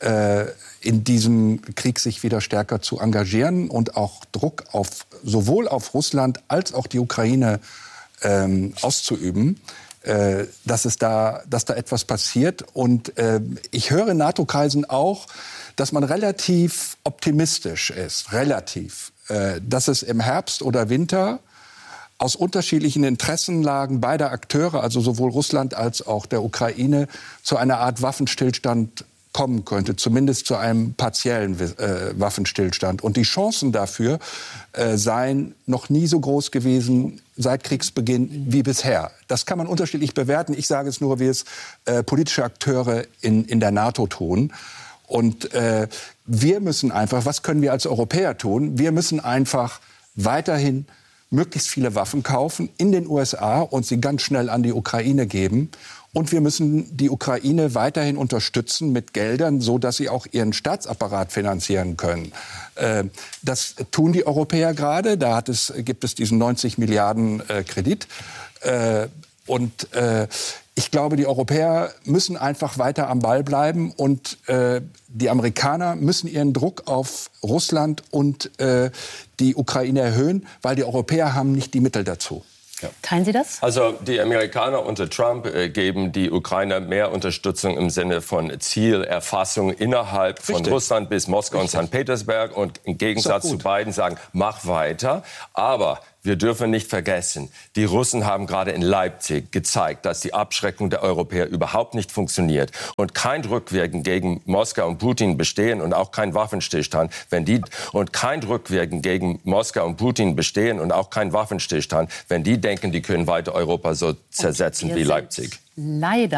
äh, in diesem Krieg sich wieder stärker zu engagieren und auch Druck auf, sowohl auf Russland als auch die Ukraine ähm, auszuüben, äh, dass, es da, dass da etwas passiert. Und äh, ich höre in NATO-Kreisen auch, dass man relativ optimistisch ist, relativ, äh, dass es im Herbst oder Winter aus unterschiedlichen Interessenlagen beider Akteure, also sowohl Russland als auch der Ukraine, zu einer Art Waffenstillstand kommen könnte, zumindest zu einem partiellen äh, Waffenstillstand. Und die Chancen dafür äh, seien noch nie so groß gewesen seit Kriegsbeginn wie bisher. Das kann man unterschiedlich bewerten. Ich sage es nur, wie es äh, politische Akteure in, in der NATO tun. Und äh, wir müssen einfach, was können wir als Europäer tun? Wir müssen einfach weiterhin möglichst viele Waffen kaufen in den U S A und sie ganz schnell an die Ukraine geben. Und wir müssen die Ukraine weiterhin unterstützen mit Geldern, so dass sie auch ihren Staatsapparat finanzieren können. Äh, das tun die Europäer gerade. Da hat es, gibt es diesen neunzig Milliarden äh, Kredit. Äh, und äh, ich glaube, die Europäer müssen einfach weiter am Ball bleiben und äh, die Amerikaner müssen ihren Druck auf Russland und äh, die Ukraine erhöhen, weil die Europäer haben nicht die Mittel dazu. Ja. Teilen Sie das? Also die Amerikaner unter Trump äh, geben die Ukrainer mehr Unterstützung im Sinne von Zielerfassung innerhalb von Richtig. Russland bis Moskau Richtig. und Sankt Petersburg. Und im Gegensatz zu beiden sagen, mach weiter. Aber wir dürfen nicht vergessen, die Russen haben gerade in Leipzig gezeigt, dass die Abschreckung der Europäer überhaupt nicht funktioniert und kein Rückwirken gegen Moskau und Putin bestehen und auch kein Waffenstillstand, wenn die und kein Rückwirken gegen Moskau und Putin bestehen und auch kein Waffenstillstand, wenn die denken, die können weiter Europa so zersetzen wie Leipzig. Leider